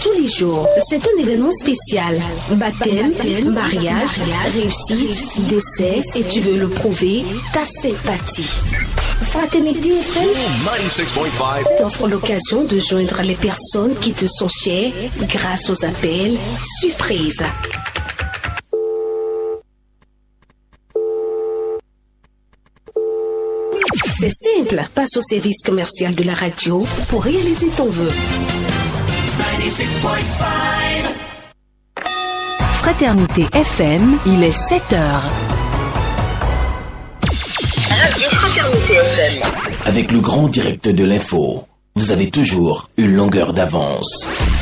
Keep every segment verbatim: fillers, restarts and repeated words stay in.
tous les jours. C'est un événement spécial. Baptême, mariage, réussite, décès, et tu veux le prouver, ta sympathie. Fraternité F M ninety-six point five t'offre l'occasion de joindre les personnes qui te sont chères grâce aux appels surprises. C'est simple, passe au service commercial de la radio pour réaliser ton vœu. ninety-six point five Fraternité F M, il est sept heures. Radio Fraternité F M. Avec le grand direct de l'info, vous avez toujours une longueur d'avance.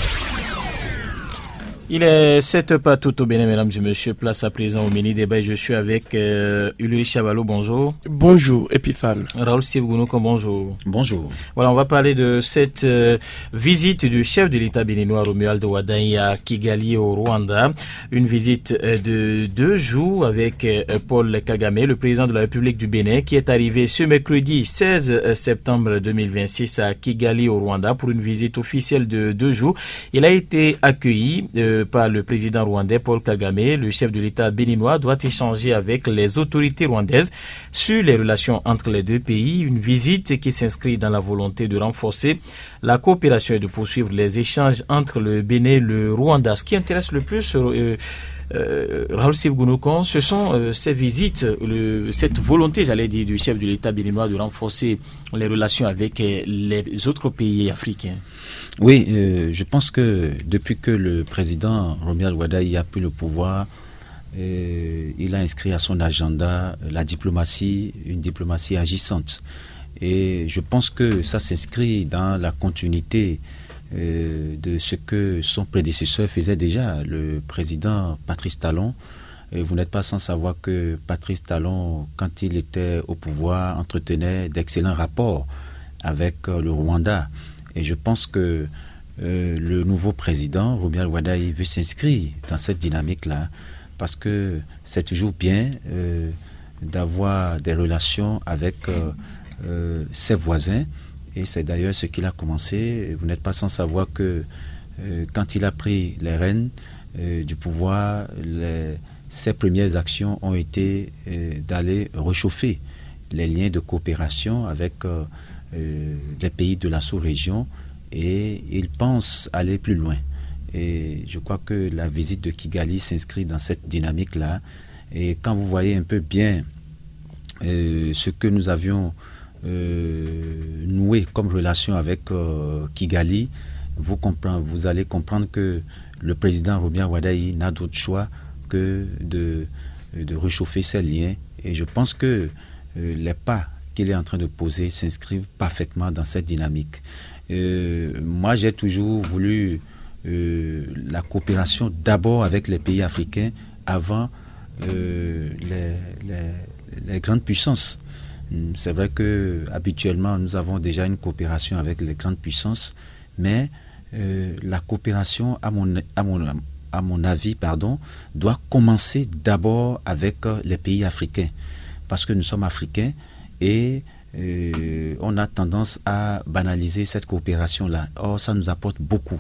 Il est sept heures partout au Bénin, mesdames et messieurs. Place à présent au mini-débat. Je suis avec euh, Ulrich Chavalo, bonjour. Bonjour, Epiphane. Raoul Steve Gounouko, bonjour. Bonjour. Voilà, on va parler de cette euh, visite du chef de l'État béninois, Romuald Wadaye, à Kigali, au Rwanda. Une visite euh, de deux jours avec euh, Paul Kagame, le président de la République du Bénin, qui est arrivé ce mercredi seize septembre deux mille vingt-six à Kigali, au Rwanda, pour une visite officielle de deux jours. Il a été accueilli euh, par le président rwandais Paul Kagame. Le chef de l'État béninois doit échanger avec les autorités rwandaises sur les relations entre les deux pays. Une visite qui s'inscrit dans la volonté de renforcer la coopération et de poursuivre les échanges entre le Bénin et le Rwanda. Ce qui intéresse le plus euh, euh, Raoul Steve Gounouko, ce sont euh, ces visites, le, cette volonté, j'allais dire, du chef de l'État béninois de renforcer les relations avec euh, les autres pays africains. Oui, euh, je pense que depuis que le président Romuald Wadaye a pris le pouvoir, euh, il a inscrit à son agenda la diplomatie, une diplomatie agissante. Et je pense que ça s'inscrit dans la continuité euh, de ce que son prédécesseur faisait déjà, le président Patrice Talon. Et vous n'êtes pas sans savoir que Patrice Talon, quand il était au pouvoir, entretenait d'excellents rapports avec euh, le Rwanda. Et je pense que euh, le nouveau président, Romuald Wadaye, veut s'inscrire dans cette dynamique-là, parce que c'est toujours bien euh, d'avoir des relations avec euh, euh, ses voisins. Et c'est d'ailleurs ce qu'il a commencé. Vous n'êtes pas sans savoir que euh, quand il a pris les rênes euh, du pouvoir, les, ses premières actions ont été euh, d'aller réchauffer les liens de coopération avec euh, Euh, les pays de la sous-région, et il pense aller plus loin. Et je crois que la visite de Kigali s'inscrit dans cette dynamique-là. Et quand vous voyez un peu bien euh, ce que nous avions euh, noué comme relation avec euh, Kigali, vous, vous allez comprendre que le président Romuald Wadaye n'a d'autre choix que de, de réchauffer ses liens. Et je pense que euh, les pas qu'il est en train de poser s'inscrivent parfaitement dans cette dynamique. Euh, moi, j'ai toujours voulu euh, la coopération d'abord avec les pays africains avant euh, les, les, les grandes puissances. C'est vrai que habituellement, nous avons déjà une coopération avec les grandes puissances, mais euh, la coopération, à mon, à mon, à mon avis, pardon, doit commencer d'abord avec les pays africains, parce que nous sommes africains. Et euh, on a tendance à banaliser cette coopération-là. Or, ça nous apporte beaucoup.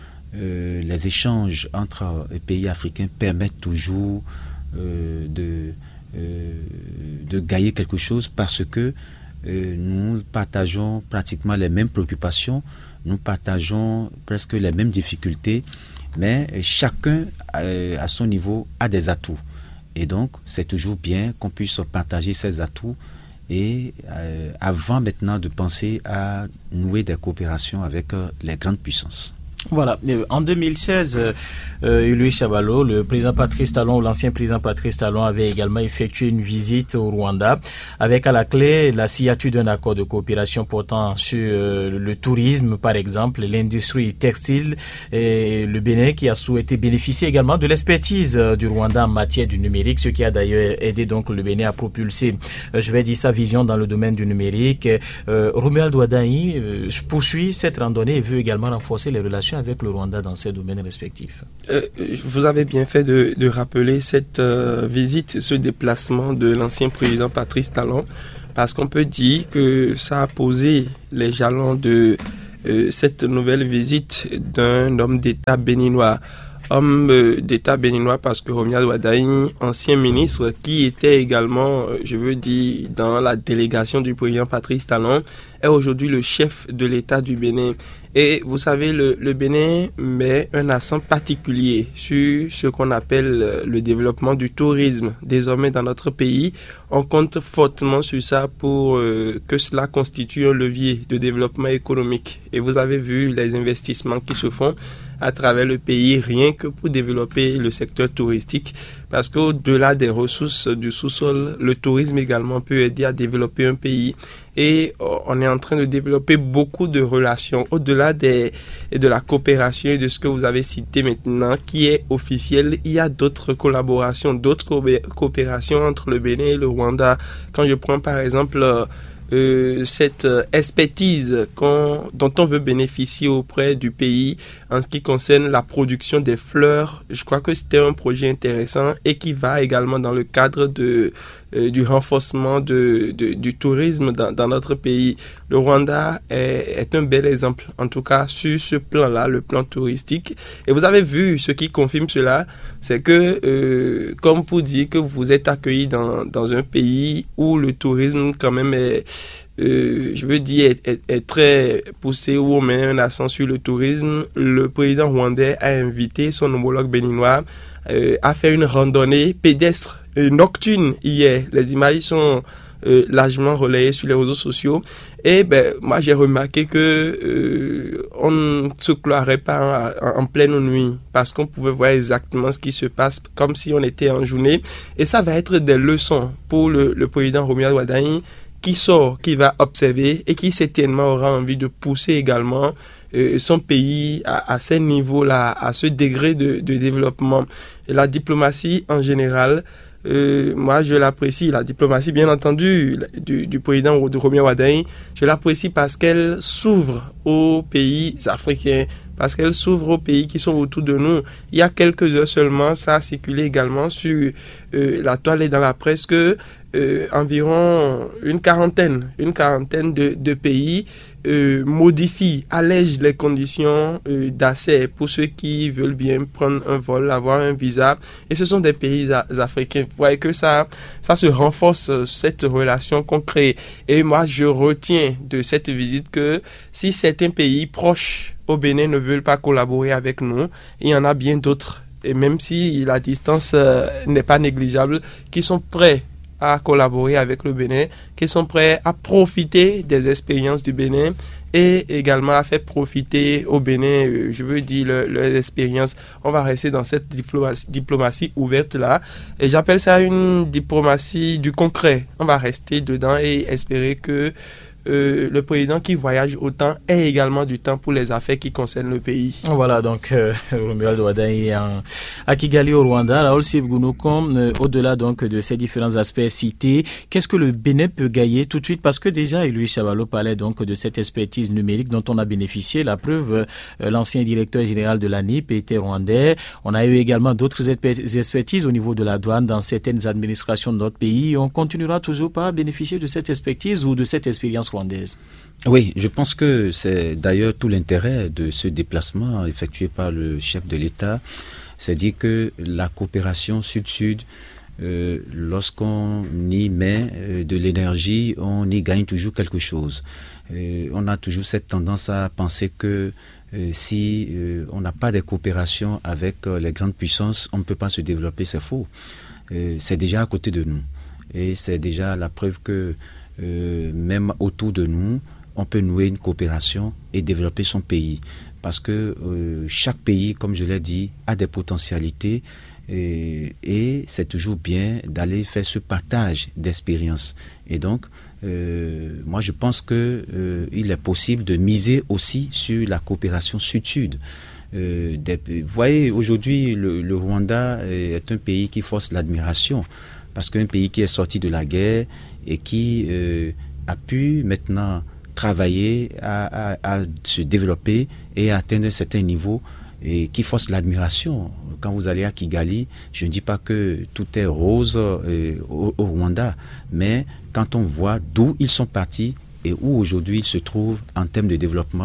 Euh, les échanges entre les pays africains permettent toujours euh, de, euh, de gagner quelque chose, parce que euh, nous partageons pratiquement les mêmes préoccupations, nous partageons presque les mêmes difficultés, mais chacun euh, à son niveau a des atouts. Et donc, c'est toujours bien qu'on puisse partager ces atouts, et euh, avant maintenant de penser à nouer des coopérations avec euh, les grandes puissances. Voilà. En deux mille seize, euh, Ulrich Chavalo, le président Patrice Talon, l'ancien président Patrice Talon, avait également effectué une visite au Rwanda, avec à la clé la signature d'un accord de coopération portant sur euh, le tourisme, par exemple, l'industrie textile, et le Bénin qui a souhaité bénéficier également de l'expertise euh, du Rwanda en matière du numérique, ce qui a d'ailleurs aidé donc le Bénin à propulser, euh, je vais dire, sa vision dans le domaine du numérique. Euh, Romuald Wadaye euh, poursuit cette randonnée et veut également renforcer les relations avec le Rwanda dans ces domaines respectifs. Euh, vous avez bien fait de, de rappeler cette euh, visite, ce déplacement de l'ancien président Patrice Talon, parce qu'on peut dire que ça a posé les jalons de euh, cette nouvelle visite d'un homme d'État béninois. Homme euh, d'État béninois parce que Romuald Wadagne, ancien ministre, qui était également, euh, je veux dire, dans la délégation du président Patrice Talon, est aujourd'hui le chef de l'État du Bénin. Et vous savez, le, le Bénin met un accent particulier sur ce qu'on appelle le développement du tourisme. Désormais, dans notre pays, on compte fortement sur ça pour euh, que cela constitue un levier de développement économique. Et vous avez vu les investissements qui se font à travers le pays, rien que pour développer le secteur touristique. Parce qu'au-delà des ressources du sous-sol, le tourisme également peut aider à développer un pays. Et on est en train de développer beaucoup de relations au-delà des, de la coopération et de ce que vous avez cité maintenant, qui est officiel. Il y a d'autres collaborations, d'autres coopérations entre le Bénin et le Rwanda. Quand je prends par exemple Euh, cette euh, expertise qu'on, dont on veut bénéficier auprès du pays en ce qui concerne la production des fleurs. Je crois que c'était un projet intéressant et qui va également dans le cadre de, euh, du renforcement de, de, du tourisme dans, dans notre pays. Le Rwanda est, est un bel exemple, en tout cas sur ce plan-là, le plan touristique. Et vous avez vu, ce qui confirme cela, c'est que, euh, comme pour dire que vous êtes accueilli dans, dans un pays où le tourisme quand même est Euh, je veux dire, est, est, est très poussé, où on met un accent sur le tourisme. Le président rwandais a invité son homologue béninois euh, à faire une randonnée pédestre euh, nocturne hier. Les images sont euh, largement relayées sur les réseaux sociaux. Et ben, moi, j'ai remarqué que euh, on ne se cloirait pas en, en pleine nuit parce qu'on pouvait voir exactement ce qui se passe comme si on était en journée. Et ça va être des leçons pour le, le président Romuald Wadagne, qui sort, qui va observer et qui certainement aura envie de pousser également euh, son pays à, à ce niveau-là, à ce degré de, de développement. Et la diplomatie en général, euh, moi je l'apprécie, la diplomatie bien entendu du, du président Romuald Wadagne, je l'apprécie parce qu'elle s'ouvre aux pays africains, parce qu'elle s'ouvre aux pays qui sont autour de nous. Il y a quelques heures seulement, ça a circulé également sur euh, la toile et dans la presse que Euh, environ une quarantaine, une quarantaine de, de pays euh, modifient, allègent les conditions euh, d'accès pour ceux qui veulent bien prendre un vol, avoir un visa. Et ce sont des pays a- africains. Vous voyez que ça, ça se renforce, cette relation qu'on crée. Et moi, je retiens de cette visite que si certains pays proches au Bénin ne veulent pas collaborer avec nous, il y en a bien d'autres. Et même si la distance euh, n'est pas négligeable, qui sont prêts à collaborer avec le Bénin, qui sont prêts à profiter des expériences du Bénin et également à faire profiter au Bénin, euh, je veux dire, leurs leur expériences. On va rester dans cette diplomatie, diplomatie ouverte-là. Et j'appelle ça une diplomatie du concret. On va rester dedans et espérer que Euh, le président qui voyage autant ait également du temps pour les affaires qui concernent le pays. Voilà, donc euh, Romuald Wadagne à Kigali au Rwanda. Raoul Sivgunoukom, euh, au-delà donc de ces différents aspects cités, qu'est-ce que le Bénin peut gagner tout de suite? Parce que déjà, Louis Chavalo parlait donc de cette expertise numérique dont on a bénéficié. La preuve, euh, l'ancien directeur général de l'A N I P était rwandais. On a eu également d'autres expertises au niveau de la douane dans certaines administrations de notre pays. On continuera toujours pas à bénéficier de cette expertise ou de cette expérience rwandaise. Oui, je pense que c'est d'ailleurs tout l'intérêt de ce déplacement effectué par le chef de l'État. C'est-à-dire que la coopération sud-sud, euh, lorsqu'on y met euh, de l'énergie, on y gagne toujours quelque chose. Euh, on a toujours cette tendance à penser que euh, si euh, on n'a pas de coopération avec euh, les grandes puissances, on ne peut pas se développer, c'est faux. Euh, c'est déjà à côté de nous. Et c'est déjà la preuve que Euh, même autour de nous, on peut nouer une coopération et développer son pays. Parce que euh, chaque pays, comme je l'ai dit, a des potentialités et, et c'est toujours bien d'aller faire ce partage d'expériences. Et donc, euh, moi je pense que euh, il est possible de miser aussi sur la coopération sud-sud. Euh, des, vous voyez, aujourd'hui, le, le Rwanda est un pays qui force l'admiration. Parce qu'un pays qui est sorti de la guerre et qui euh, a pu maintenant travailler à, à, à se développer et à atteindre un certain niveau et qui force l'admiration. Quand vous allez à Kigali, je ne dis pas que tout est rose euh, au, au Rwanda, mais quand on voit d'où ils sont partis et où aujourd'hui ils se trouvent en termes de développement,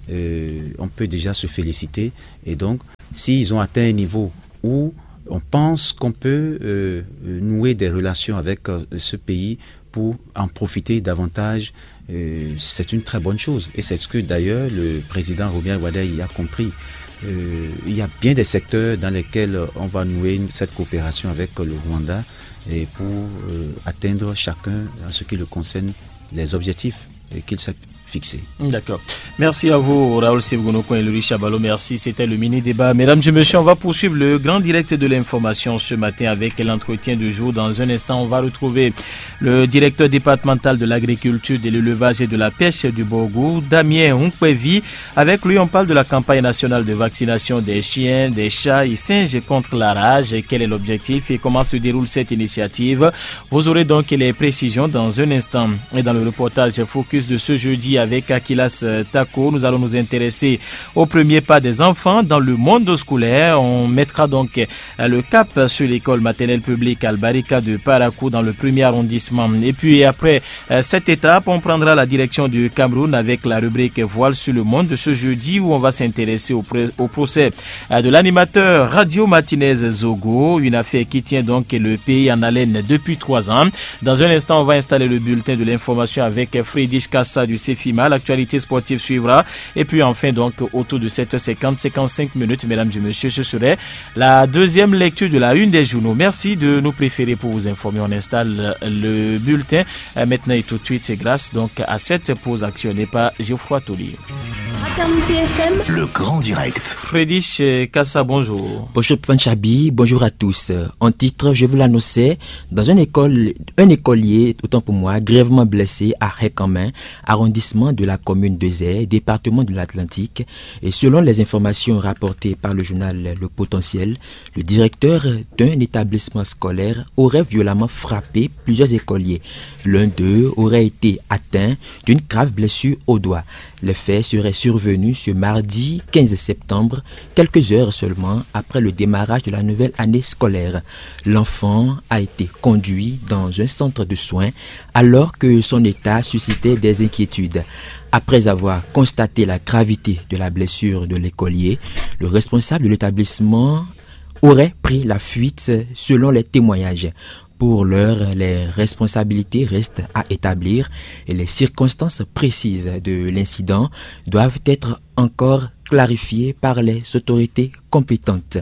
euh, on peut déjà se féliciter. Et donc, s'ils ont atteint un niveau où on pense qu'on peut euh, nouer des relations avec euh, ce pays pour en profiter davantage, euh, c'est une très bonne chose. Et c'est ce que d'ailleurs le président Romuald Wadaye a compris. Euh, il y a bien des secteurs dans lesquels on va nouer cette coopération avec le Rwanda et pour euh, atteindre chacun, en ce qui le concerne, les objectifs qu'il s'est fixés. D'accord. Merci à vous, Raoul Sevgonoko et Louis Chabalo. Merci. C'était le mini-débat. Mesdames et messieurs, on va poursuivre le grand direct de l'information ce matin avec l'entretien du jour. Dans un instant, on va retrouver le directeur départemental de l'agriculture, de l'élevage et de la pêche du Borgou, Damien Hunkwevi. Avec lui, on parle de la campagne nationale de vaccination des chiens, des chats et singes contre la rage. Quel est l'objectif et comment se déroule cette initiative? Vous aurez donc les précisions dans un instant. Et dans le reportage Focus de ce jeudi avec Akilas Tako, nous allons nous intéresser au premier pas des enfants dans le monde scolaire. On mettra donc le cap sur l'école maternelle publique Albarika de Parakou dans le premier arrondissement. Et puis après cette étape, on prendra la direction du Cameroun avec la rubrique Voile sur le monde de ce jeudi où on va s'intéresser au, au procès de l'animateur radio matinaise Zogo, une affaire qui tient donc le pays en haleine depuis trois ans. Dans un instant, on va installer le bulletin de l'information avec Friedrich Kassa du CEFIMA. L'actualité sportive suivra. Et puis enfin, donc, autour de sept heures cinquante, cinquante-cinq minutes, mesdames et messieurs, ce serait la deuxième lecture de la une des journaux. Merci de nous préférer pour vous informer. On installe le bulletin maintenant et tout de suite. C'est grâce donc à cette pause actionnée par Geoffroy Tolly. Le grand direct. Friedrich Kassa, bonjour. Bonjour Panchabi, bonjour à tous. En titre, je vous l'annonçais, dans une école, un écolier, autant pour moi, grièvement blessé à Récamin, arrondissement de la commune de Zé, département de l'Atlantique. Et selon les informations rapportées par le journal Le Potentiel, le directeur d'un établissement scolaire aurait violemment frappé plusieurs écoliers. L'un d'eux aurait été atteint d'une grave blessure au doigt. Les faits seraient survenus ce mardi quinze septembre, quelques heures seulement après le démarrage de la nouvelle année scolaire. L'enfant a été conduit dans un centre de soins alors que son état suscitait des inquiétudes. Après avoir constaté la gravité de la blessure de l'écolier, le responsable de l'établissement aurait pris la fuite selon les témoignages. Pour l'heure, les responsabilités restent à établir et les circonstances précises de l'incident doivent être encore clarifiées par les autorités compétentes.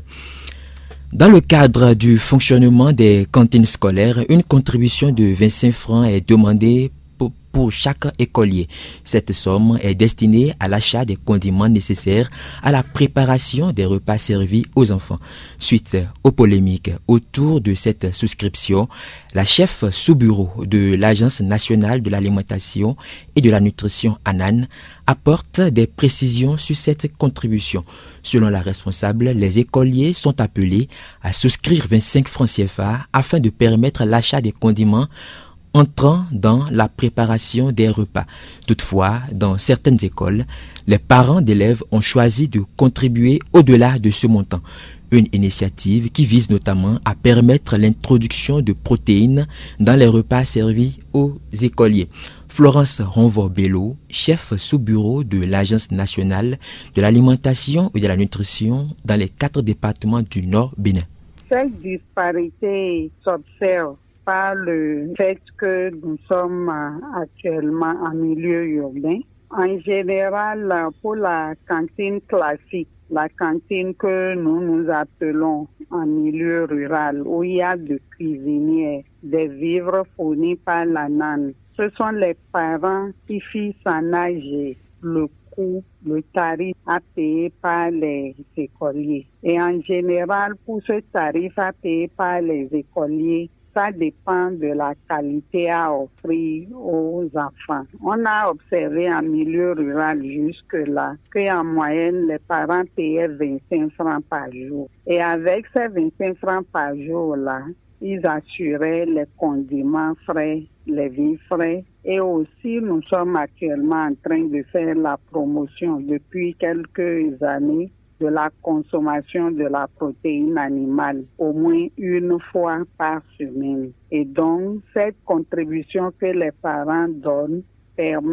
Dans le cadre du fonctionnement des cantines scolaires, une contribution de vingt-cinq francs est demandée pour chaque écolier. Cette somme est destinée à l'achat des condiments nécessaires à la préparation des repas servis aux enfants. Suite aux polémiques autour de cette souscription, la chef sous-bureau de l'Agence nationale de l'alimentation et de la nutrition ANAN apporte des précisions sur cette contribution. Selon la responsable, les écoliers sont appelés à souscrire vingt-cinq francs C F A afin de permettre l'achat des condiments entrant dans la préparation des repas. Toutefois, dans certaines écoles, les parents d'élèves ont choisi de contribuer au-delà de ce montant. Une initiative qui vise notamment à permettre l'introduction de protéines dans les repas servis aux écoliers. Florence Ronvo-Bello, chef sous-bureau de l'Agence nationale de l'alimentation et de la nutrition dans les quatre départements du Nord Bénin. Cette disparité s'observe par le fait que nous sommes actuellement en milieu urbain. En général, pour la cantine classique, la cantine que nous nous appelons en milieu rural, où il y a des cuisiniers, des vivres fournis par la N A N, ce sont les parents qui fixent en âge le coût, le tarif à payer par les écoliers. Et en général, pour ce tarif à payer par les écoliers, ça dépend de la qualité à offrir aux enfants. On a observé en milieu rural jusque-là qu'en moyenne, les parents payaient vingt-cinq francs par jour. Et avec ces vingt-cinq francs par jour-là, ils assuraient les condiments frais, les vies frais. Et aussi, nous sommes actuellement en train de faire la promotion depuis quelques années de la consommation de la protéine animale au moins une fois par semaine. Et donc, cette contribution que les parents donnent permet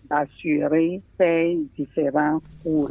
d'assurer ces différents cours.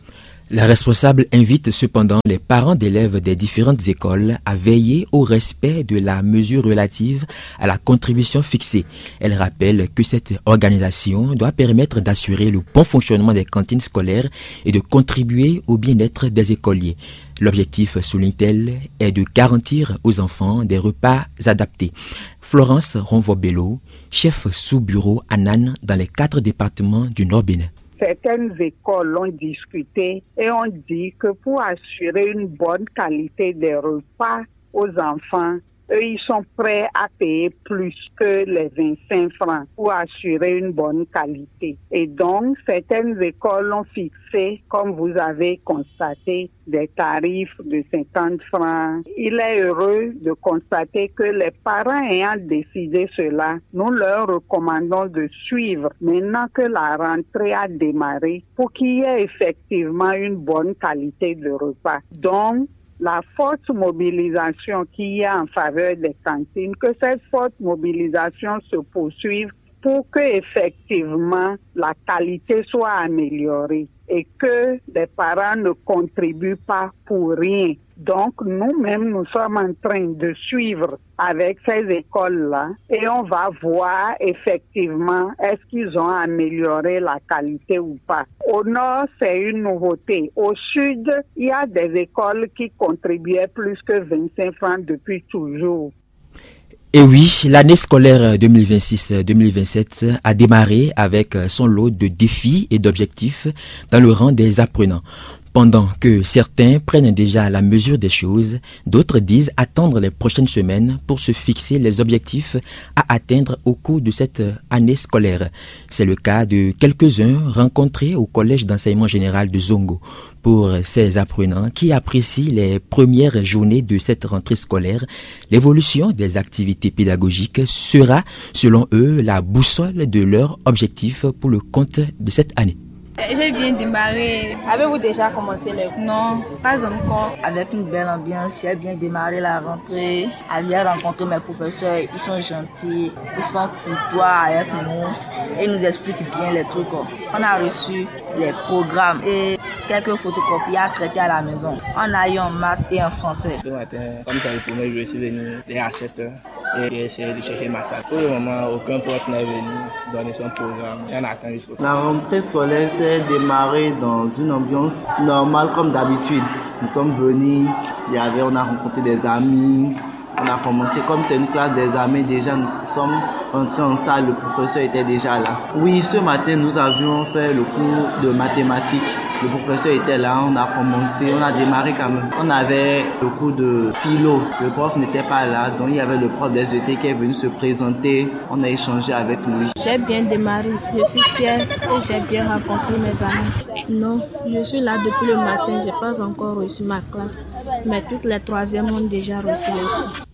La responsable invite cependant les parents d'élèves des différentes écoles à veiller au respect de la mesure relative à la contribution fixée. Elle rappelle que cette organisation doit permettre d'assurer le bon fonctionnement des cantines scolaires et de contribuer au bien-être des écoliers. L'objectif, souligne-t-elle, est de garantir aux enfants des repas adaptés. Florence Ronvo-Bello, chef sous-bureau à Nan dans les quatre départements du Nord-Bénin. Certaines écoles ont discuté et ont dit que pour assurer une bonne qualité des repas aux enfants, eux, ils sont prêts à payer plus que les vingt-cinq francs pour assurer une bonne qualité. Et donc, certaines écoles ont fixé, comme vous avez constaté, des tarifs de cinquante francs. Il est heureux de constater que les parents ayant décidé cela, nous leur recommandons de suivre maintenant que la rentrée a démarré pour qu'il y ait effectivement une bonne qualité de repas. Donc, la forte mobilisation qu'il y a en faveur des cantines, que cette forte mobilisation se poursuive pour que effectivement la qualité soit améliorée et que les parents ne contribuent pas pour rien. Donc nous-mêmes, nous sommes en train de suivre avec ces écoles-là et on va voir effectivement est-ce qu'ils ont amélioré la qualité ou pas. Au nord, c'est une nouveauté. Au sud, il y a des écoles qui contribuaient plus que vingt-cinq francs depuis toujours. Et oui, l'année scolaire deux mille vingt-six deux mille vingt-sept a démarré avec son lot de défis et d'objectifs dans le rang des apprenants. Pendant que certains prennent déjà la mesure des choses, d'autres disent attendre les prochaines semaines pour se fixer les objectifs à atteindre au cours de cette année scolaire. C'est le cas de quelques-uns rencontrés au collège d'enseignement général de Zongo. Pour ces apprenants qui apprécient les premières journées de cette rentrée scolaire, l'évolution des activités pédagogiques sera, selon eux, la boussole de leurs objectifs pour le compte de cette année. J'ai bien démarré. Avez-vous déjà commencé le cours? Non, pas encore. Avec une belle ambiance, j'ai bien démarré la rentrée. J'ai rencontré mes professeurs, ils sont gentils, ils sont courtois avec nous et ils nous expliquent bien les trucs. On a reçu les programmes et quelques photocopies à traiter à la maison. On a eu en maths et en français. Ce matin, comme c'est le premier jour, je suis venu à sept heures et j'ai essayé de chercher ma salle. Pour le moment, aucun prof n'est venu donner son programme. J'en attends jusqu'au soir. La rentrée scolaire s'est démarrée dans une ambiance normale comme d'habitude. Nous sommes venus, il y avait, on a rencontré des amis. On a commencé, comme c'est une classe d'examen déjà, nous sommes entrés en salle, le professeur était déjà là. Oui, ce matin, nous avions fait le cours de mathématiques. Le professeur était là, on a commencé, on a démarré quand même. On avait le cours de philo, le prof n'était pas là, donc il y avait le prof des S V T qui est venu se présenter, on a échangé avec lui. J'ai bien démarré, je suis fière et j'ai bien rencontré mes amis. Non, je suis là depuis le matin, je n'ai pas encore reçu ma classe, mais toutes les troisièmes ont déjà reçu les cours.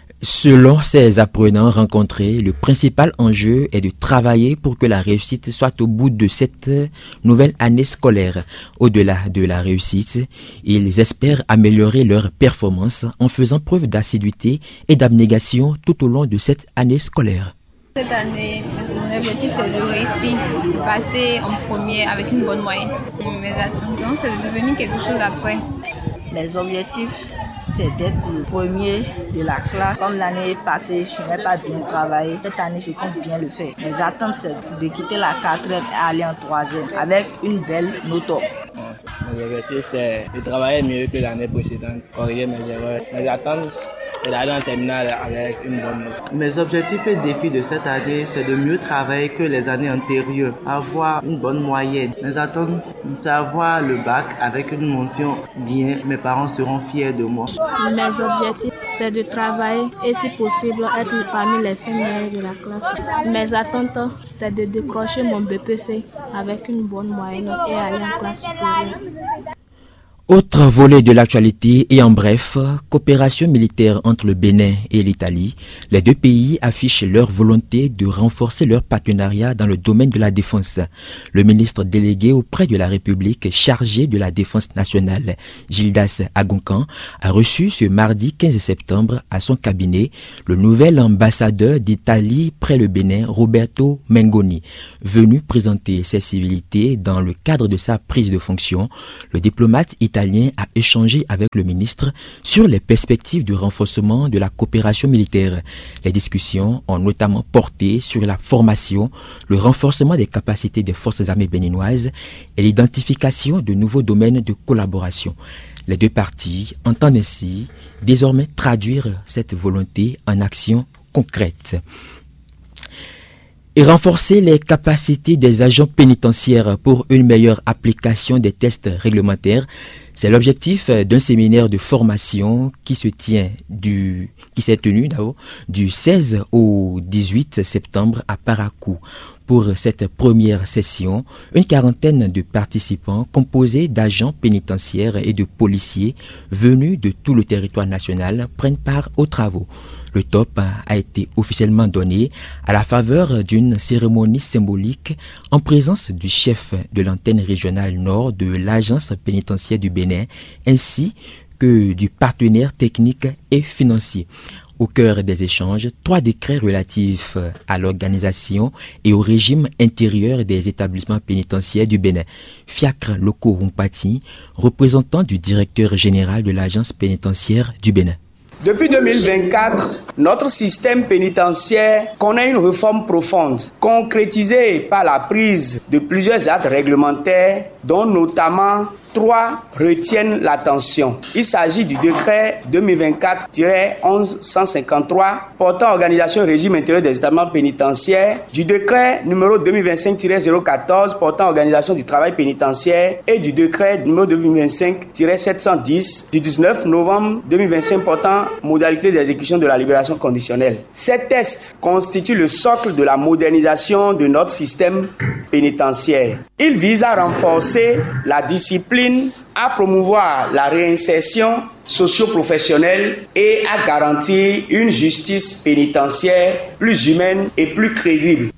Selon ces apprenants rencontrés, le principal enjeu est de travailler pour que la réussite soit au bout de cette nouvelle année scolaire. Au-delà de la réussite, ils espèrent améliorer leur performance en faisant preuve d'assiduité et d'abnégation tout au long de cette année scolaire. Cette année, mon objectif c'est de réussir, de passer en premier avec une bonne moyenne. Mes attentes, c'est de devenir quelque chose après. Les objectifs, c'est d'être le premier de la classe. Comme l'année passée, je n'ai pas bien travaillé. Cette année, je compte bien le faire. Mes attentes, c'est de quitter la quatrième et aller en troisième avec une belle note. Mes objectifs, c'est de travailler mieux que l'année précédente, corriger mes erreurs. Mes attentes, c'est d'aller en terminale avec une bonne note. Mes objectifs et défis de cette année, c'est de mieux travailler que les années antérieures, avoir une bonne moyenne. Mes attentes, c'est avoir le bac avec une mention bien. Mes parents seront fiers de moi. Mes objectifs, c'est de travailler et si possible être parmi les cinq meilleurs de la classe. Mes attentes, c'est de décrocher mon B P C avec une bonne moyenne et aller en classe supérieure. Autre volet de l'actualité et en bref, coopération militaire entre le Bénin et l'Italie. Les deux pays affichent leur volonté de renforcer leur partenariat dans le domaine de la défense. Le ministre délégué auprès de la République chargé de la défense nationale, Gildas Agoncan, a reçu ce mardi quinze septembre à son cabinet le nouvel ambassadeur d'Italie près le Bénin, Roberto Mengoni. Venu présenter ses civilités dans le cadre de sa prise de fonction, le diplomate italien a échangé avec le ministre sur les perspectives de renforcement de la coopération militaire. Les discussions ont notamment porté sur la formation, le renforcement des capacités des forces armées béninoises et l'identification de nouveaux domaines de collaboration. Les deux parties entendent ainsi désormais traduire cette volonté en actions concrètes. Et renforcer les capacités des agents pénitentiaires pour une meilleure application des tests réglementaires. C'est l'objectif d'un séminaire de formation qui se tient du, qui s'est tenu d'abord du seize au dix-huit septembre à Parakou. Pour cette première session, une quarantaine de participants composés d'agents pénitentiaires et de policiers venus de tout le territoire national prennent part aux travaux. Le top a été officiellement donné à la faveur d'une cérémonie symbolique en présence du chef de l'antenne régionale nord de l'agence pénitentiaire du Bénin ainsi que du partenaire technique et financier. Au cœur des échanges, trois décrets relatifs à l'organisation et au régime intérieur des établissements pénitentiaires du Bénin. Fiacre Loko Rumpati, représentant du directeur général de l'agence pénitentiaire du Bénin. Depuis deux mille vingt-quatre, notre système pénitentiaire connaît une réforme profonde, concrétisée par la prise de plusieurs actes réglementaires, dont notamment trois retiennent l'attention. Il s'agit du décret deux mille vingt-quatre tiret onze cent cinquante-trois portant organisation et régime intérieur des établissements pénitentiaires, du décret numéro deux mille vingt-cinq tiret zéro quatorze portant organisation du travail pénitentiaire et du décret numéro deux mille vingt-cinq tiret sept cent dix du dix-neuf novembre deux mille vingt-cinq portant modalité d'exécution de la libération conditionnelle. Ces tests constituent le socle de la modernisation de notre système pénitentiaire. Il vise à renforcer la discipline, à promouvoir la réinsertion socio-professionnelle et à garantir une justice pénitentiaire plus humaine et plus crédible.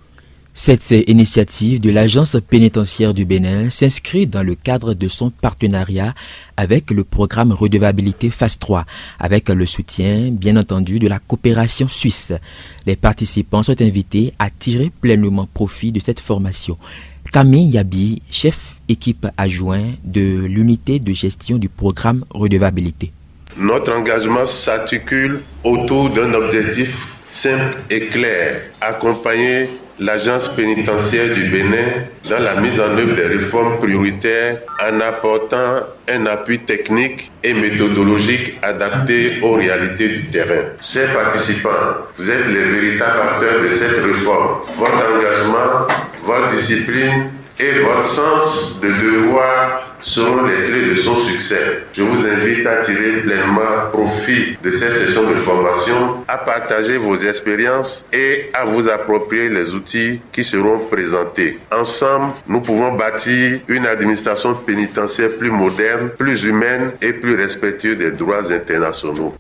Cette initiative de l'agence pénitentiaire du Bénin s'inscrit dans le cadre de son partenariat avec le programme Redevabilité Phase trois, avec le soutien, bien entendu, de la coopération suisse. Les participants sont invités à tirer pleinement profit de cette formation. Camille Yabi, chef équipe adjoint de l'unité de gestion du programme Redevabilité. Notre engagement s'articule autour d'un objectif simple et clair, accompagner l'agence pénitentiaire du Bénin dans la mise en œuvre des réformes prioritaires en apportant un appui technique et méthodologique adapté aux réalités du terrain. Chers participants, vous êtes les véritables acteurs de cette réforme. Votre engagement, votre discipline et votre sens de devoir seront les clés de son succès. Je vous invite à tirer pleinement profit de cette session de formation, à partager vos expériences et à vous approprier les outils qui seront présentés. Ensemble, nous pouvons bâtir une administration pénitentiaire plus moderne, plus humaine et plus respectueuse des droits internationaux.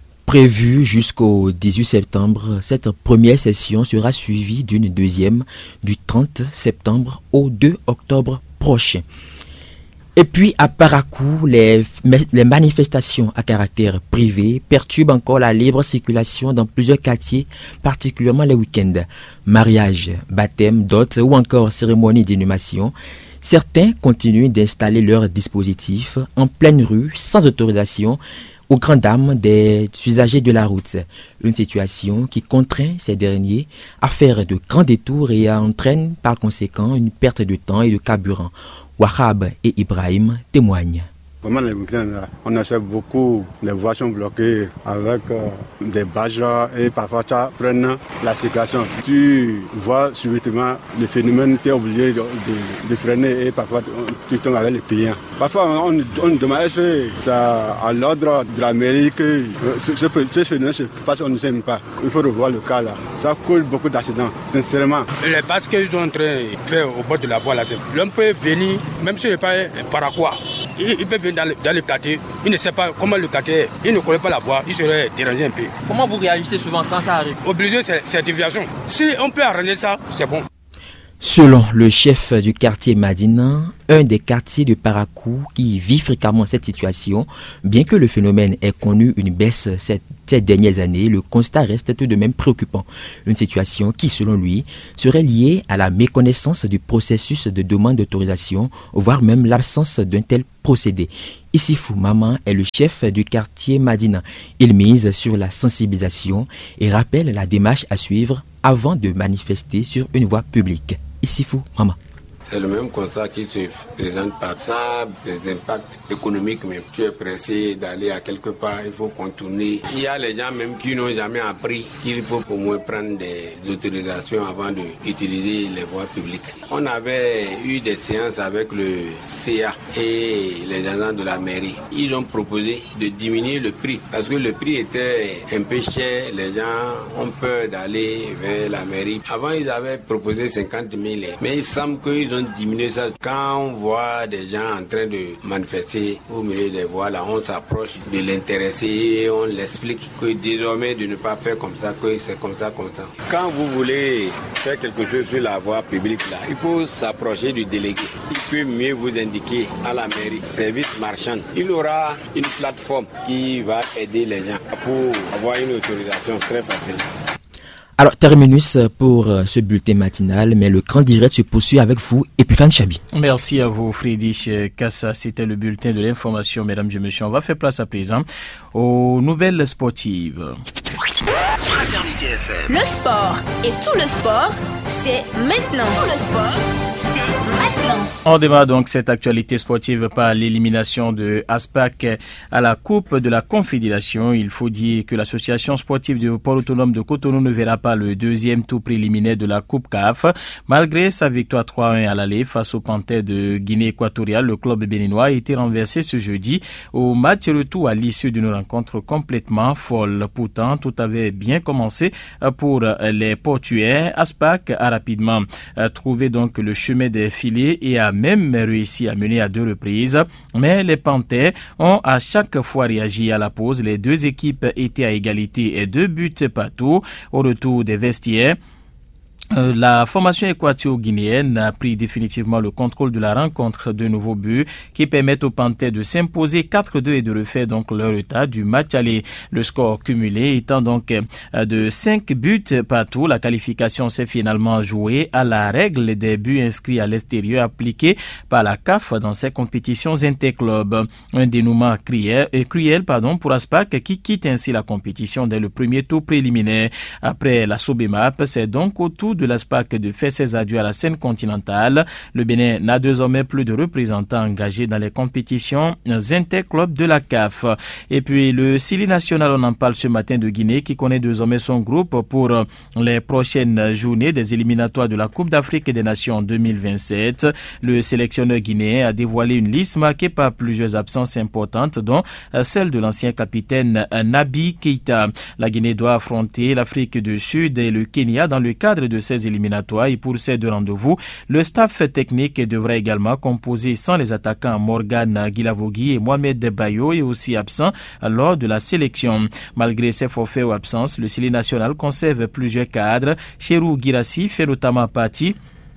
Prévue jusqu'au dix-huit septembre, cette première session sera suivie d'une deuxième du trente septembre au deux octobre prochain. Et puis à Parakou, les, les manifestations à caractère privé perturbent encore la libre circulation dans plusieurs quartiers, particulièrement les week-ends. Mariage, baptême, dot ou encore cérémonie d'inhumation. Certains continuent d'installer leurs dispositifs en pleine rue sans autorisation aux grandes dames des usagers de la route. Une situation qui contraint ces derniers à faire de grands détours et entraîne par conséquent une perte de temps et de carburant. Wahab et Ibrahim témoignent. Comment les week-ends, on achète beaucoup, les voies sont bloquées avec euh, des badges et parfois ça freine la circulation. Tu vois subitement le phénomène, tu es obligé de, de, de freiner et parfois tu tombes avec les clients. Parfois on, on demande si c'est à l'ordre de la mairie que ce, ce, ce phénomène se passe, on ne sait même pas. Il faut revoir le cas là. Ça coule beaucoup d'accidents, sincèrement. Les basques qu'ils sont en train de faire au bord de la voie là, l'homme peut venir, même si je ne sais pas par quoi. il, il peut venir dans le, dans le quartier, il ne sait pas comment le quartier est, il ne connaît pas la voie, il serait dérangé un peu. Comment vous réagissez souvent quand ça arrive? Obligé, c'est certification. Si on peut arranger ça, c'est bon. Selon le chef du quartier Madina, un des quartiers de Parakou qui vit fréquemment cette situation, bien que le phénomène ait connu une baisse cette, ces dernières années, le constat reste tout de même préoccupant. Une situation qui, selon lui, serait liée à la méconnaissance du processus de demande d'autorisation, voire même l'absence d'un tel procédé. Issifou Maman est le chef du quartier Madina. Il mise sur la sensibilisation et rappelle la démarche à suivre avant de manifester sur une voie publique. Issifou Maman. C'est le même constat qui se présente par ça, des impacts économiques, mais tu es pressé d'aller à quelque part, il faut contourner. Il y a les gens même qui n'ont jamais appris qu'il faut au moins prendre des autorisations avant d'utiliser les voies publiques. On avait eu des séances avec le C A et les agents de la mairie. Ils ont proposé de diminuer le prix parce que le prix était un peu cher. Les gens ont peur d'aller vers la mairie. Avant, ils avaient proposé cinquante mille, mais il semble qu'ils ont diminuer ça. Quand on voit des gens en train de manifester au milieu des voies, là, on s'approche de l'intéressé et on l'explique que désormais de ne pas faire comme ça, que c'est comme ça, comme ça. Quand vous voulez faire quelque chose sur la voie publique, là, il faut s'approcher du délégué. Il peut mieux vous indiquer à la mairie, service marchand. Il aura une plateforme qui va aider les gens pour avoir une autorisation très facile. Alors, terminus pour ce bulletin matinal, mais le grand direct se poursuit avec vous, Epifane Chabi. Merci à vous, Friedrich Kassa. C'était le bulletin de l'information, mesdames et messieurs. On va faire place à présent aux nouvelles sportives. Fraternité F M. Le sport et tout le sport, c'est maintenant. Tout le sport, c'est maintenant. On démarre donc cette actualité sportive par l'élimination de Aspac à la Coupe de la Confédération. Il faut dire que l'association sportive du port autonome de Cotonou ne verra pas le deuxième tour préliminaire de la Coupe C A F. Malgré sa victoire trois à un à l'aller face au Panthère de Guinée équatoriale, le club béninois a été renversé ce jeudi au match retour à l'issue d'une rencontre complètement folle. Pourtant, tout avait bien commencé pour les Portuaires. Aspac a rapidement trouvé donc le chemin des filets et a même réussi à mener à deux reprises. Mais les Panthères ont à chaque fois réagi à la pause. Les deux équipes étaient à égalité et deux buts partout. Au retour des vestiaires, Euh, la formation équato-guinéenne a pris définitivement le contrôle de la rencontre. De nouveaux buts qui permettent aux Panthères de s'imposer quatre deux et de refaire donc leur état du match aller. Le score cumulé étant donc euh, de cinq buts partout. La qualification s'est finalement jouée à la règle des buts inscrits à l'extérieur appliquée par la C A F dans ces compétitions interclubs. Un dénouement cruel, euh, cruel pardon, pour Aspac qui quitte ainsi la compétition dès le premier tour préliminaire. Après la Sobemap, c'est donc au tour de l'Aspac de faire ses adieux à la scène continentale. Le Bénin n'a désormais plus de représentants engagés dans les compétitions interclubs de la C A F. Et puis le Sili national, on en parle ce matin de Guinée qui connaît désormais son groupe pour les prochaines journées des éliminatoires de la Coupe d'Afrique des Nations deux mille vingt-sept. Le sélectionneur guinéen a dévoilé une liste marquée par plusieurs absences importantes, dont celle de l'ancien capitaine Nabi Keita. La Guinée doit affronter l'Afrique du Sud et le Kenya dans le cadre de ces éliminatoires et pour ces deux rendez-vous, le staff technique devra également composer sans les attaquants Morgan Guilavogui et Mohamed Bayo et aussi absents lors de la sélection. Malgré ces forfaits ou absences, le Sili national conserve plusieurs cadres. Cherou Girassi fait notamment partie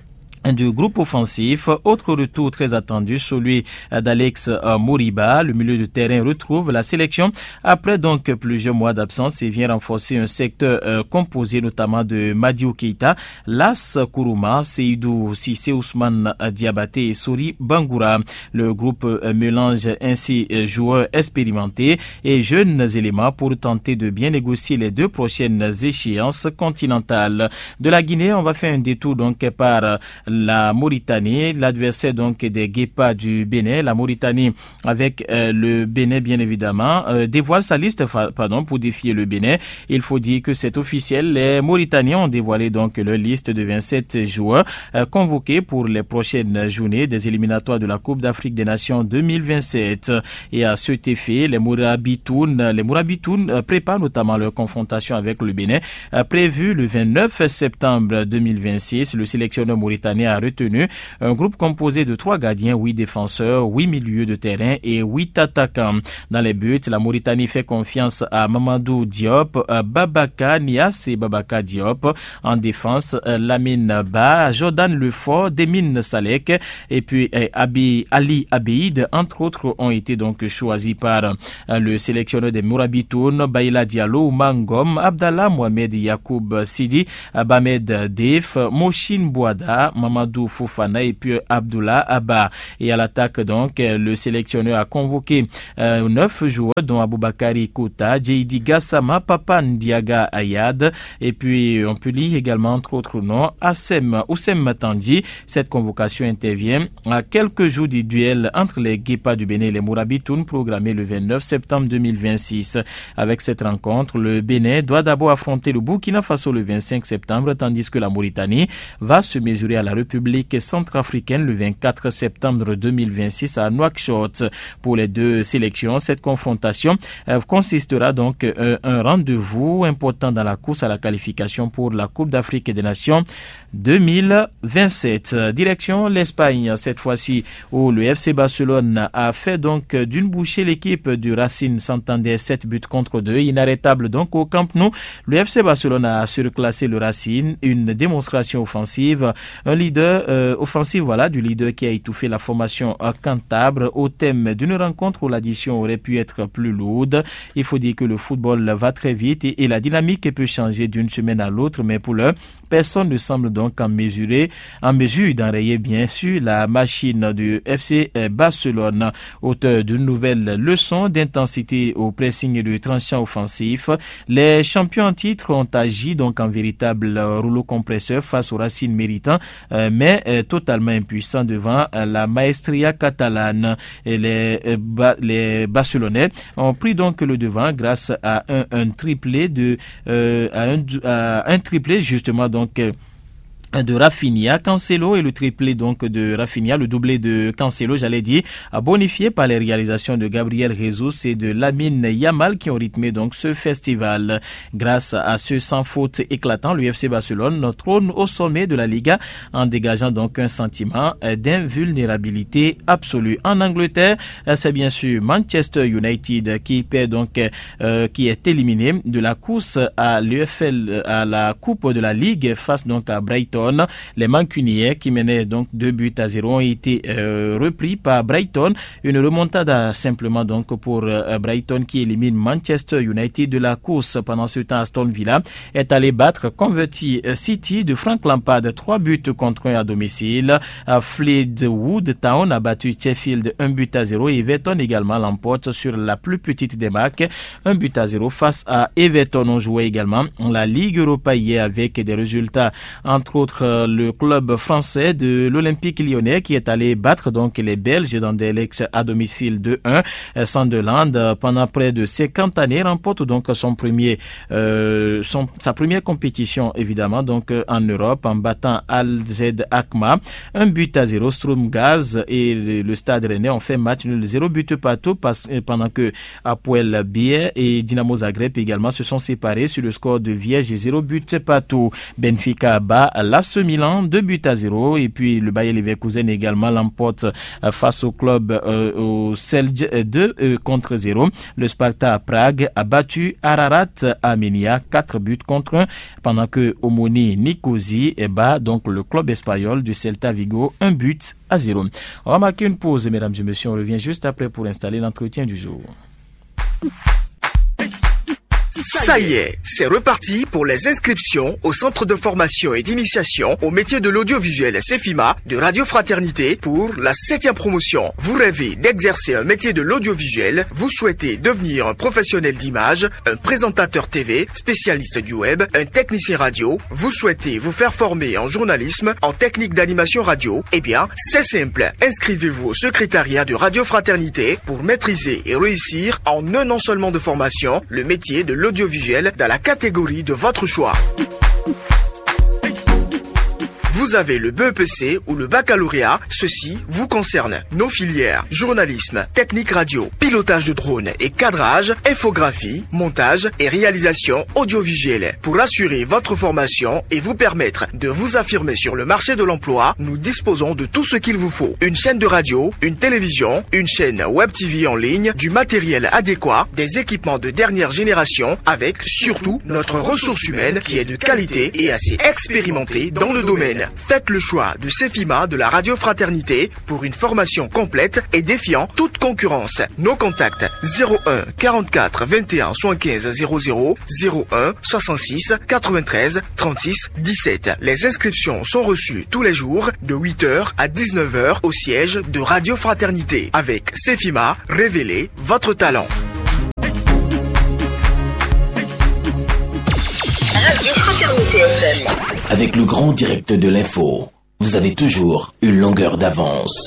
du groupe offensif. Autre retour très attendu, celui d'Alex Moriba. Le milieu de terrain retrouve la sélection après donc plusieurs mois d'absence et vient renforcer un secteur euh, composé notamment de Madiou Keita, Las Kourouma, Seydou Sissé, Ousmane Diabaté et Sori Bangoura. Le groupe euh, mélange ainsi euh, joueurs expérimentés et jeunes éléments pour tenter de bien négocier les deux prochaines échéances continentales. De la Guinée, on va faire un détour donc par euh, la Mauritanie, l'adversaire donc des Guépards du Bénin. La Mauritanie avec euh, le Bénin bien évidemment euh, dévoile sa liste pardon pour défier le Bénin. Il faut dire que c'est officiel. Les Mauritaniens ont dévoilé donc leur liste de vingt-sept joueurs euh, convoqués pour les prochaines journées des éliminatoires de la Coupe d'Afrique des Nations deux mille vingt-sept. Et à cet effet, les Mourabitoun, les Mourabitoun euh, préparent notamment leur confrontation avec le Bénin euh, prévue le vingt-neuf septembre deux mille vingt-six. Le sélectionneur mauritanien Bénin a retenu un groupe composé de trois gardiens, huit défenseurs, huit milieux de terrain et huit attaquants. Dans les buts, la Mauritanie fait confiance à Mamadou Diop, Babaka Nias et Babaka Diop. En défense, Lamine Ba, Jordan Lefort, Demine Salek et puis Abi, Ali Abeid, entre autres, ont été donc choisis par le sélectionneur des Mourabitoun, Baïla Diallo, Mangom, Abdallah Mohamed Yacoub Sidi, Bamed Def, Moshin Bouada, Mamadou Foufana et puis Abdullah Abba. Et à l'attaque donc, le sélectionneur a convoqué euh, neuf joueurs dont Aboubakari Kouta, Djeidi Gassama, Papa Ndiaga Ayad et puis on peut lire également entre autres noms Assem Oussem Matandi. Cette convocation intervient à quelques jours du duel entre les Guépas du Bénin et les Mourabitoun programmé le vingt-neuf septembre deux mille vingt-six. Avec cette rencontre, le Bénin doit d'abord affronter le Burkina Faso le vingt-cinq septembre tandis que la Mauritanie va se mesurer à la République centrafricaine le vingt-quatre septembre deux mille vingt-six à Nouakchott. Pour les deux sélections, cette confrontation euh, consistera donc euh, un rendez-vous important dans la course à la qualification pour la Coupe d'Afrique des Nations deux mille vingt-sept. Direction l'Espagne, cette fois-ci où le F C Barcelone a fait donc d'une bouchée l'équipe du Racing Santander sept buts contre deux. Inarrêtable donc au Camp Nou, le F C Barcelone a surclassé le Racing, une démonstration offensive, un leader euh, offensif voilà du leader qui a étouffé la formation cantabre au thème d'une rencontre où l'addition aurait pu être plus lourde. Il faut dire que le football va très vite et, et la dynamique peut changer d'une semaine à l'autre, mais pour l'heure, personne ne semble donc en mesurer, en mesure d'enrayer bien sûr la machine du F C Barcelone. Auteur d'une nouvelle leçon d'intensité au pressing et de tranchant offensif, les champions en titre ont agi donc en véritable rouleau compresseur face au Racing méritant, euh, mais euh, totalement impuissant devant euh, la maestria catalane. Et les, euh, ba, les Barcelonais ont pris donc le devant grâce à un, un triplé de euh, à, un, à un triplé justement donc euh, de Rafinha, Cancelo et le triplé donc de Rafinha, le doublé de Cancelo, j'allais dire, bonifié par les réalisations de Gabriel Jesus et de Lamine Yamal qui ont rythmé donc ce festival. Grâce à ce sans faute éclatant, le F C Barcelone trône au sommet de la Liga en dégageant donc un sentiment d'invulnérabilité absolue. En Angleterre, c'est bien sûr Manchester United qui perd donc, euh, qui est éliminé de la course à l'U F L, à la Coupe de la Ligue face donc à Brighton. Les Mancuniers qui menaient donc deux buts à zéro ont été euh, repris par Brighton. Une remontada simplement donc pour euh, Brighton qui élimine Manchester United de la course. Pendant ce temps, Aston Villa est allé battre Converty City de Frank Lampard, trois buts contre un à domicile. Euh, Fleetwood Town a battu Sheffield un but à zéro et Everton également l'emporte sur la plus petite des marques, un but à zéro face à Everton. On jouait également la Ligue Europa hier avec des résultats entre autres le club français de l'Olympique Lyonnais qui est allé battre donc les Belges d'Anderlecht à domicile deux un. Sunderland, pendant près de cinquante années, remporte donc son premier, euh, son, sa première compétition évidemment donc en Europe en battant Al Z Alkmaar un but à zéro. Sturm Graz et le, le Stade Rennais ont fait match nul zéro but partout pendant que Hapoel Bier et Dynamo Zagreb également se sont séparés sur le score de Viège et zéro but partout. Benfica bat l'A C Milan deux buts à zéro et puis le Bayer Leverkusen également l'emporte face au club euh, au Celje deux euh, contre zéro. Le Sparta Prague a battu Ararat Armenia quatre buts contre un pendant que Omoni Nicosie bat donc le club espagnol du Celta Vigo un but à zéro. On va marquer une pause mesdames et messieurs, on revient juste après pour installer l'entretien du jour. Ça y est, c'est reparti pour les inscriptions au Centre de formation et d'initiation au métier de l'audiovisuel CEFIMA de Radio Fraternité pour la septième promotion. Vous rêvez d'exercer un métier de l'audiovisuel, vous souhaitez devenir un professionnel d'image, un présentateur T V, spécialiste du web, un technicien radio, vous souhaitez vous faire former en journalisme, en technique d'animation radio, eh bien, c'est simple. Inscrivez-vous au secrétariat de Radio Fraternité pour maîtriser et réussir en un an seulement de formation le métier de l'audiovisuel dans la catégorie de votre choix. Vous avez le B E P C ou le baccalauréat, ceci vous concerne. Nos filières, journalisme, technique radio, pilotage de drone et cadrage, infographie, montage et réalisation audiovisuelle. Pour assurer votre formation et vous permettre de vous affirmer sur le marché de l'emploi, nous disposons de tout ce qu'il vous faut. Une chaîne de radio, une télévision, une chaîne web T V en ligne, du matériel adéquat, des équipements de dernière génération avec surtout notre ressource humaine qui est de qualité et assez expérimentée dans le domaine. Faites le choix de Cefima de la Radio Fraternité pour une formation complète et défiant toute concurrence. Nos contacts zéro un quarante-quatre vingt et un soixante-quinze zéro zéro, zéro un soixante-six quatre-vingt-treize trente-six dix-sept. Les inscriptions sont reçues tous les jours de huit heures à dix-neuf heures au siège de Radio Fraternité. Avec Cefima, révélez votre talent. Radio Fraternité F M. Avec le grand direct de l'info, vous avez toujours une longueur d'avance.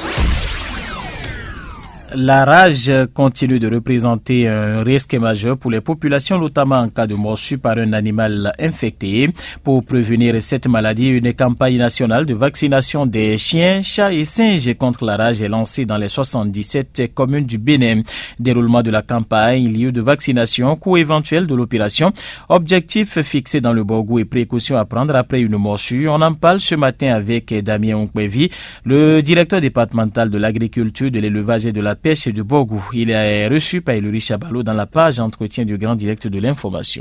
La rage continue de représenter un risque majeur pour les populations, notamment en cas de morsure par un animal infecté. Pour prévenir cette maladie, une campagne nationale de vaccination des chiens, chats et singes contre la rage est lancée dans les soixante-dix-sept communes du Bénin. Déroulement de la campagne, lieu de vaccination, coût éventuel de l'opération, objectif fixé dans le Borgou et précautions à prendre après une morsure. On en parle ce matin avec Damien Onkwevi, le directeur départemental de l'agriculture, de l'élevage et de la pêche de Borgou. Il est reçu par Eluri Chabalo dans la page entretien du grand direct de l'information.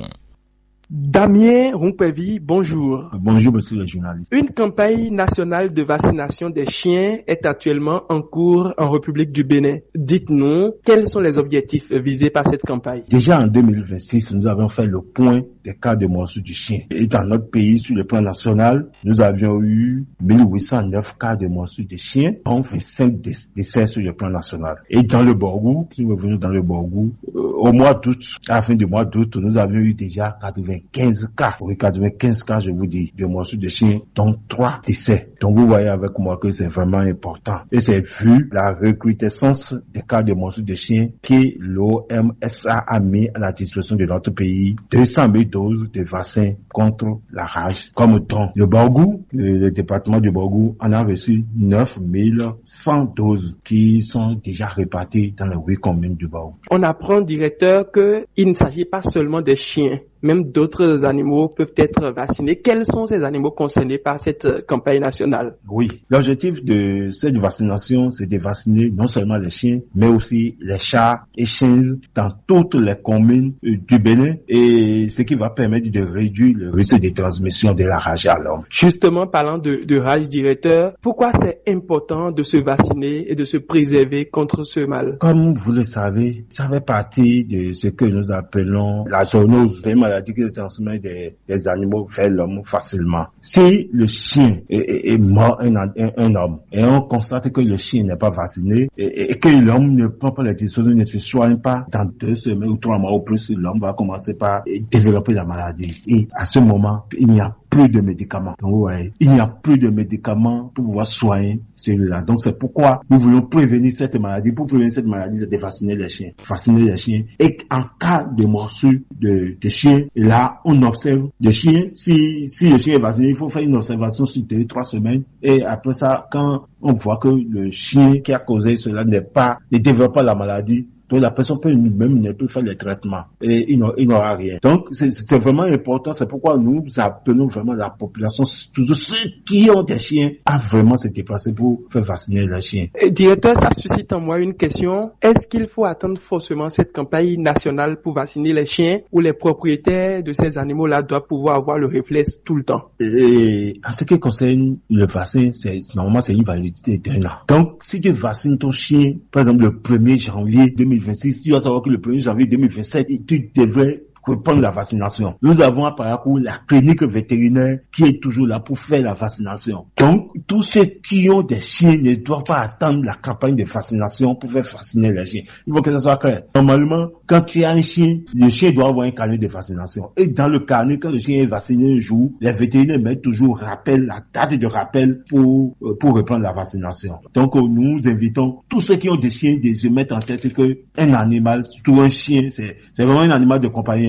Damien Runkwevi, bonjour. Bonjour, monsieur le journaliste. Une campagne nationale de vaccination des chiens est actuellement en cours en République du Bénin. Dites-nous, quels sont les objectifs visés par cette campagne? Déjà en deux mille vingt-six, nous avons fait le point des cas de morsure du chien. Et dans notre pays, sur le plan national, nous avions eu mille huit cent neuf cas de morsure de chiens. On fait cinq décès sur le plan national. Et dans le Borgou, si nous revenons dans le Borgou, euh, au mois d'août, à la fin du mois d'août, nous avions eu déjà quatre-vingt-quinze cas. Oui, quatre-vingt-quinze cas, je vous dis, de morsure de chien, dont trois décès. Donc vous voyez avec moi que c'est vraiment important. Et c'est vu la recrudescence des cas de morsure de chien que l'O M S A a mis à la disposition de notre pays deux cent mille doses de vaccins contre la rage. Comme dans le Borgou, le, le département du Borgou en a reçu neuf mille cent doses qui sont déjà réparties dans les huit communes du Borgou. On apprend, directeur, qu'il ne s'agit pas seulement des chiens. Même d'autres animaux peuvent être vaccinés. Quels sont ces animaux concernés par cette campagne nationale? Oui, l'objectif de cette vaccination, c'est de vacciner non seulement les chiens, mais aussi les chats et chiens dans toutes les communes du Bénin, et ce qui va permettre de réduire le risque de transmission de la rage à l'homme. Justement, parlant de, de rage, directeur, pourquoi c'est important de se vacciner et de se préserver contre ce mal? Comme vous le savez, ça fait partie de ce que nous appelons la zoonose. Maladie qui se transmet des, des animaux vers l'homme facilement. Si le chien est, est, est mort un, un, un homme et on constate que le chien n'est pas vacciné et, et que l'homme ne prend pas les dispositions, ne se soigne pas, dans deux semaines ou trois mois ou plus, l'homme va commencer par développer la maladie. Et à ce moment, il n'y a plus de médicaments. Donc, vous voyez, il n'y a plus de médicaments pour pouvoir soigner celui-là. Donc, c'est pourquoi nous voulons prévenir cette maladie. Pour prévenir cette maladie, c'est de vacciner les chiens. Vacciner les chiens. Et en cas de morsure de, de chien, là, on observe le chien. Si, si le chien est vacciné, il faut faire une observation sur deux, trois semaines. Et après ça, quand on voit que le chien qui a causé cela n'est pas, ne développe pas la maladie, donc la personne peut même ne peut faire les traitements et il n'aura rien. Donc c'est, c'est vraiment important, c'est pourquoi nous appelons vraiment la population, toujours ceux qui ont des chiens, à vraiment se déplacer pour faire vacciner les chiens. Et directeur, ça suscite en moi une question. Est-ce qu'il faut attendre forcément cette campagne nationale pour vacciner les chiens, ou les propriétaires de ces animaux-là doivent pouvoir avoir le réflexe tout le temps? Et en ce qui concerne le vaccin, c'est, normalement c'est une validité d'un an. Donc si tu vaccines ton chien, par exemple le premier janvier deux mille vingt-six, tu vas savoir que le premier janvier deux mille vingt-sept, tu devrais reprendre la vaccination. Nous avons à Parakou la clinique vétérinaire qui est toujours là pour faire la vaccination. Donc, tous ceux qui ont des chiens ne doivent pas attendre la campagne de vaccination pour faire vacciner les chiens. Il faut que ça soit clair. Normalement, quand tu as un chien, le chien doit avoir un carnet de vaccination. Et dans le carnet, quand le chien est vacciné un jour, les vétérinaires mettent toujours rappel, la date de rappel pour, pour reprendre la vaccination. Donc, nous invitons tous ceux qui ont des chiens de se mettre en tête que un animal, surtout un chien, c'est, c'est vraiment un animal de compagnie.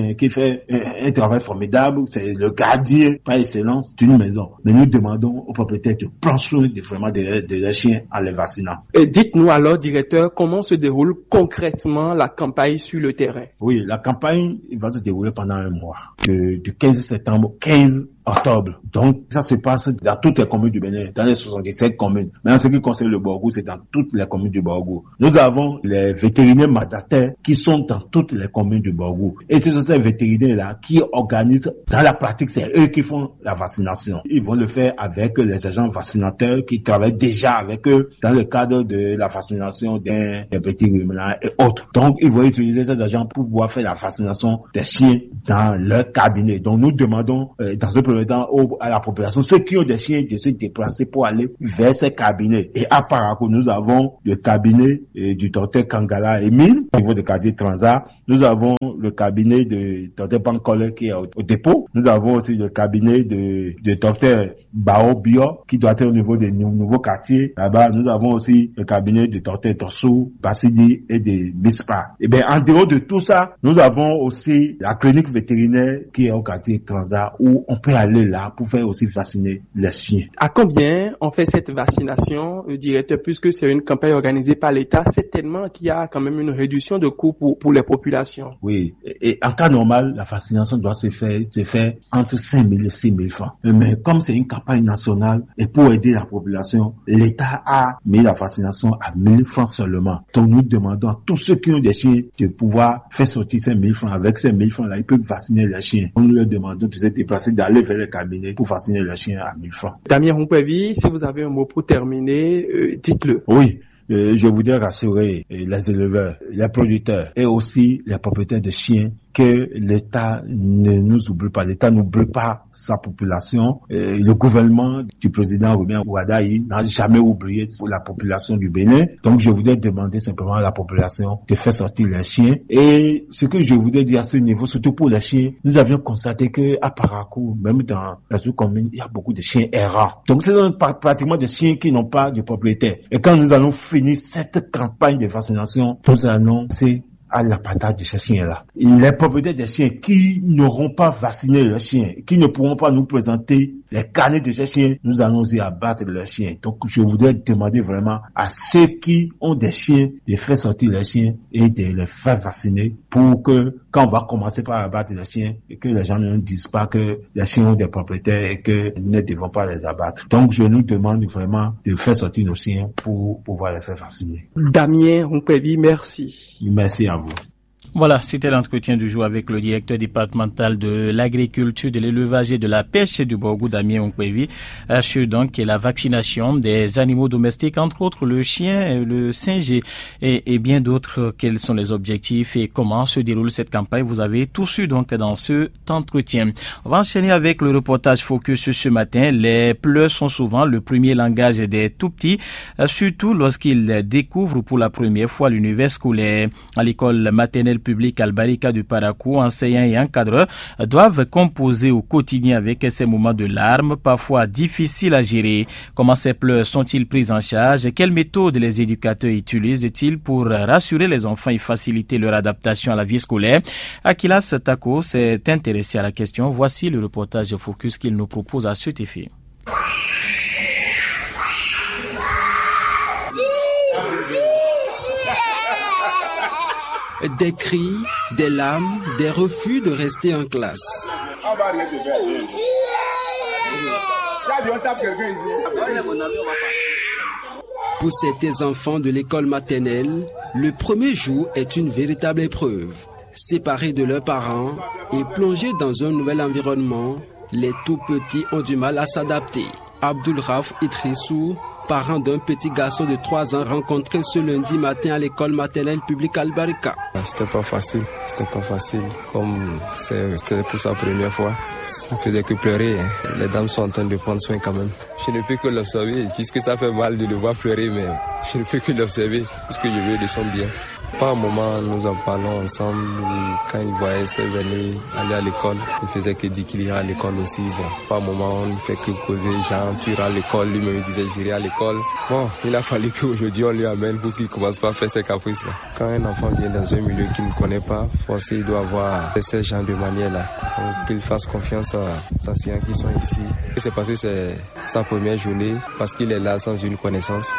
mais qui fait un, un travail formidable. C'est le gardien par excellence d'une maison. Mais nous demandons aux propriétaires de prendre soin de, vraiment de, de leurs chiens en les vaccinant. Et dites-nous alors, directeur, comment se déroule concrètement la campagne sur le terrain? Oui, la campagne va se dérouler pendant un mois, de, du quinze septembre au quinze octobre. Donc, ça se passe dans toutes les communes du Bénin, dans les soixante-dix-sept communes. Mais en ce qui concerne le Borgou, c'est dans toutes les communes du Borgou. Nous avons les vétérinaires mandataires qui sont dans toutes les communes du Borgou. Et ce sont ces vétérinaires-là qui organisent, dans la pratique, c'est eux qui font la vaccination. Ils vont le faire avec les agents vaccinateurs qui travaillent déjà avec eux dans le cadre de la vaccination des, des petits ruminants et autres. Donc, ils vont utiliser ces agents pour pouvoir faire la vaccination des chiens dans leur cabinet. Donc, nous demandons, euh, dans ce premier temps, au, à la population, ceux qui ont des chiens, de se déplacer pour aller vers ces cabinets. Et à Parakou, nous avons le cabinet euh, du docteur Kangala Emile, au niveau du quartier Transat. Nous avons le cabinet de docteur Bankole qui est au, au dépôt. Nous avons aussi le cabinet de, de docteur Bao Bio, qui doit être au niveau des nouveaux quartiers. Là-bas, nous avons aussi le cabinet de docteur Tossou, Bassidi et de Bispa. Et bien, en dehors de tout ça, nous avons aussi la clinique vétérinaire qui est au quartier Transat, où on peut aller là pour faire aussi vacciner les chiens. À combien on fait cette vaccination, le directeur, puisque c'est une campagne organisée par l'État, certainement qu'il y a quand même une réduction de coûts pour, pour les populations. Oui, et, et en cas normal, la vaccination doit se faire, se faire entre cinq mille et six mille francs. Mais comme c'est une campagne nationale et pour aider la population, l'État a mis la vaccination à mille francs seulement. Donc nous demandons à tous ceux qui ont des chiens de pouvoir faire sortir ces mille francs. Avec ces mille francs là, ils peuvent vacciner les chiens. Nous leur demandons de se déplacer, d'aller vers le cabinet pour vacciner les chiens à mille francs. Damien Rumpévi, si vous avez un mot pour terminer, euh, dites-le. Oui. Euh, je voudrais rassurer euh, les éleveurs, les producteurs et aussi les propriétaires de chiens que l'État ne nous oublie pas. L'État n'oublie pas sa population. Euh, le gouvernement du président Romian Wadayi n'a jamais oublié la population du Bénin. Donc je voudrais demander simplement à la population de faire sortir les chiens. Et ce que je voudrais dire à ce niveau, surtout pour les chiens, nous avions constaté que à Parakou, même dans la sous-commune, il y a beaucoup de chiens errants. Donc ce sont pratiquement des chiens qui n'ont pas de propriétaire. Et quand nous allons finir cette campagne de vaccination, nous allons c'est à l'abattage de ces chiens-là. Les propriétaires des chiens qui n'auront pas vacciné leurs chiens, qui ne pourront pas nous présenter les carnets de ces chiens, nous allons y abattre leurs chiens. Donc je voudrais demander vraiment à ceux qui ont des chiens de faire sortir les chiens et de les faire vacciner pour que quand on va commencer par abattre les chiens, et que les gens ne disent pas que les chiens ont des propriétaires et que nous ne devons pas les abattre. Donc je nous demande vraiment de faire sortir nos chiens pour pouvoir les faire vacciner. Damien Rumpévi, merci. Merci à vous. Voilà, c'était l'entretien du jour avec le directeur départemental de l'agriculture, de l'élevage et de la pêche du Borgou, Damien Rumpévi, assure donc que la vaccination des animaux domestiques, entre autres le chien, le singe et, et bien d'autres, quels sont les objectifs et comment se déroule cette campagne. Vous avez tout su donc dans cet entretien. On va enchaîner avec le reportage Focus ce matin. Les pleurs sont souvent le premier langage des tout-petits, surtout lorsqu'ils découvrent pour la première fois l'univers scolaire. À l'école maternelle public Albarika du Parakou, enseignants et encadreurs doivent composer au quotidien avec ces moments de larmes, parfois difficiles à gérer. Comment ces pleurs sont-ils pris en charge? Quelles méthodes les éducateurs utilisent-ils pour rassurer les enfants et faciliter leur adaptation à la vie scolaire? Akilas Tako s'est intéressé à la question. Voici le reportage Focus qu'il nous propose à cet effet. Des cris, des larmes, des refus de rester en classe. Pour certains enfants de l'école maternelle, le premier jour est une véritable épreuve. Séparés de leurs parents et plongés dans un nouvel environnement, les tout-petits ont du mal à s'adapter. Abdul Raf Idrissou, parent d'un petit garçon de trois ans rencontré ce lundi matin à l'école maternelle publique Albarika. C'était pas facile, c'était pas facile. Comme c'était pour sa première fois, ça faisait que pleurer. Les dames sont en train de prendre soin quand même. Je ne peux que l'observer, puisque ça fait mal de le voir pleurer, mais je ne peux que l'observer, puisque je veux de son bien. Par un moment, nous en parlons ensemble. Quand il voyait ses aînés aller à l'école, il faisait que dire qu'il irait à l'école aussi. Bon, par un moment, on ne fait que causer. Genre, tu iras à l'école. Lui-même disait, j'irai à l'école. Bon, il a fallu qu'aujourd'hui, on lui amène pour qu'il commence pas à faire ses caprices là. Quand un enfant vient dans un milieu qu'il ne connaît pas, forcément, il doit avoir ces genres de manières-là. Donc, qu'il fasse confiance à ses enseignants qui sont ici. Et c'est parce que c'est sa première journée, parce qu'il est là sans une connaissance.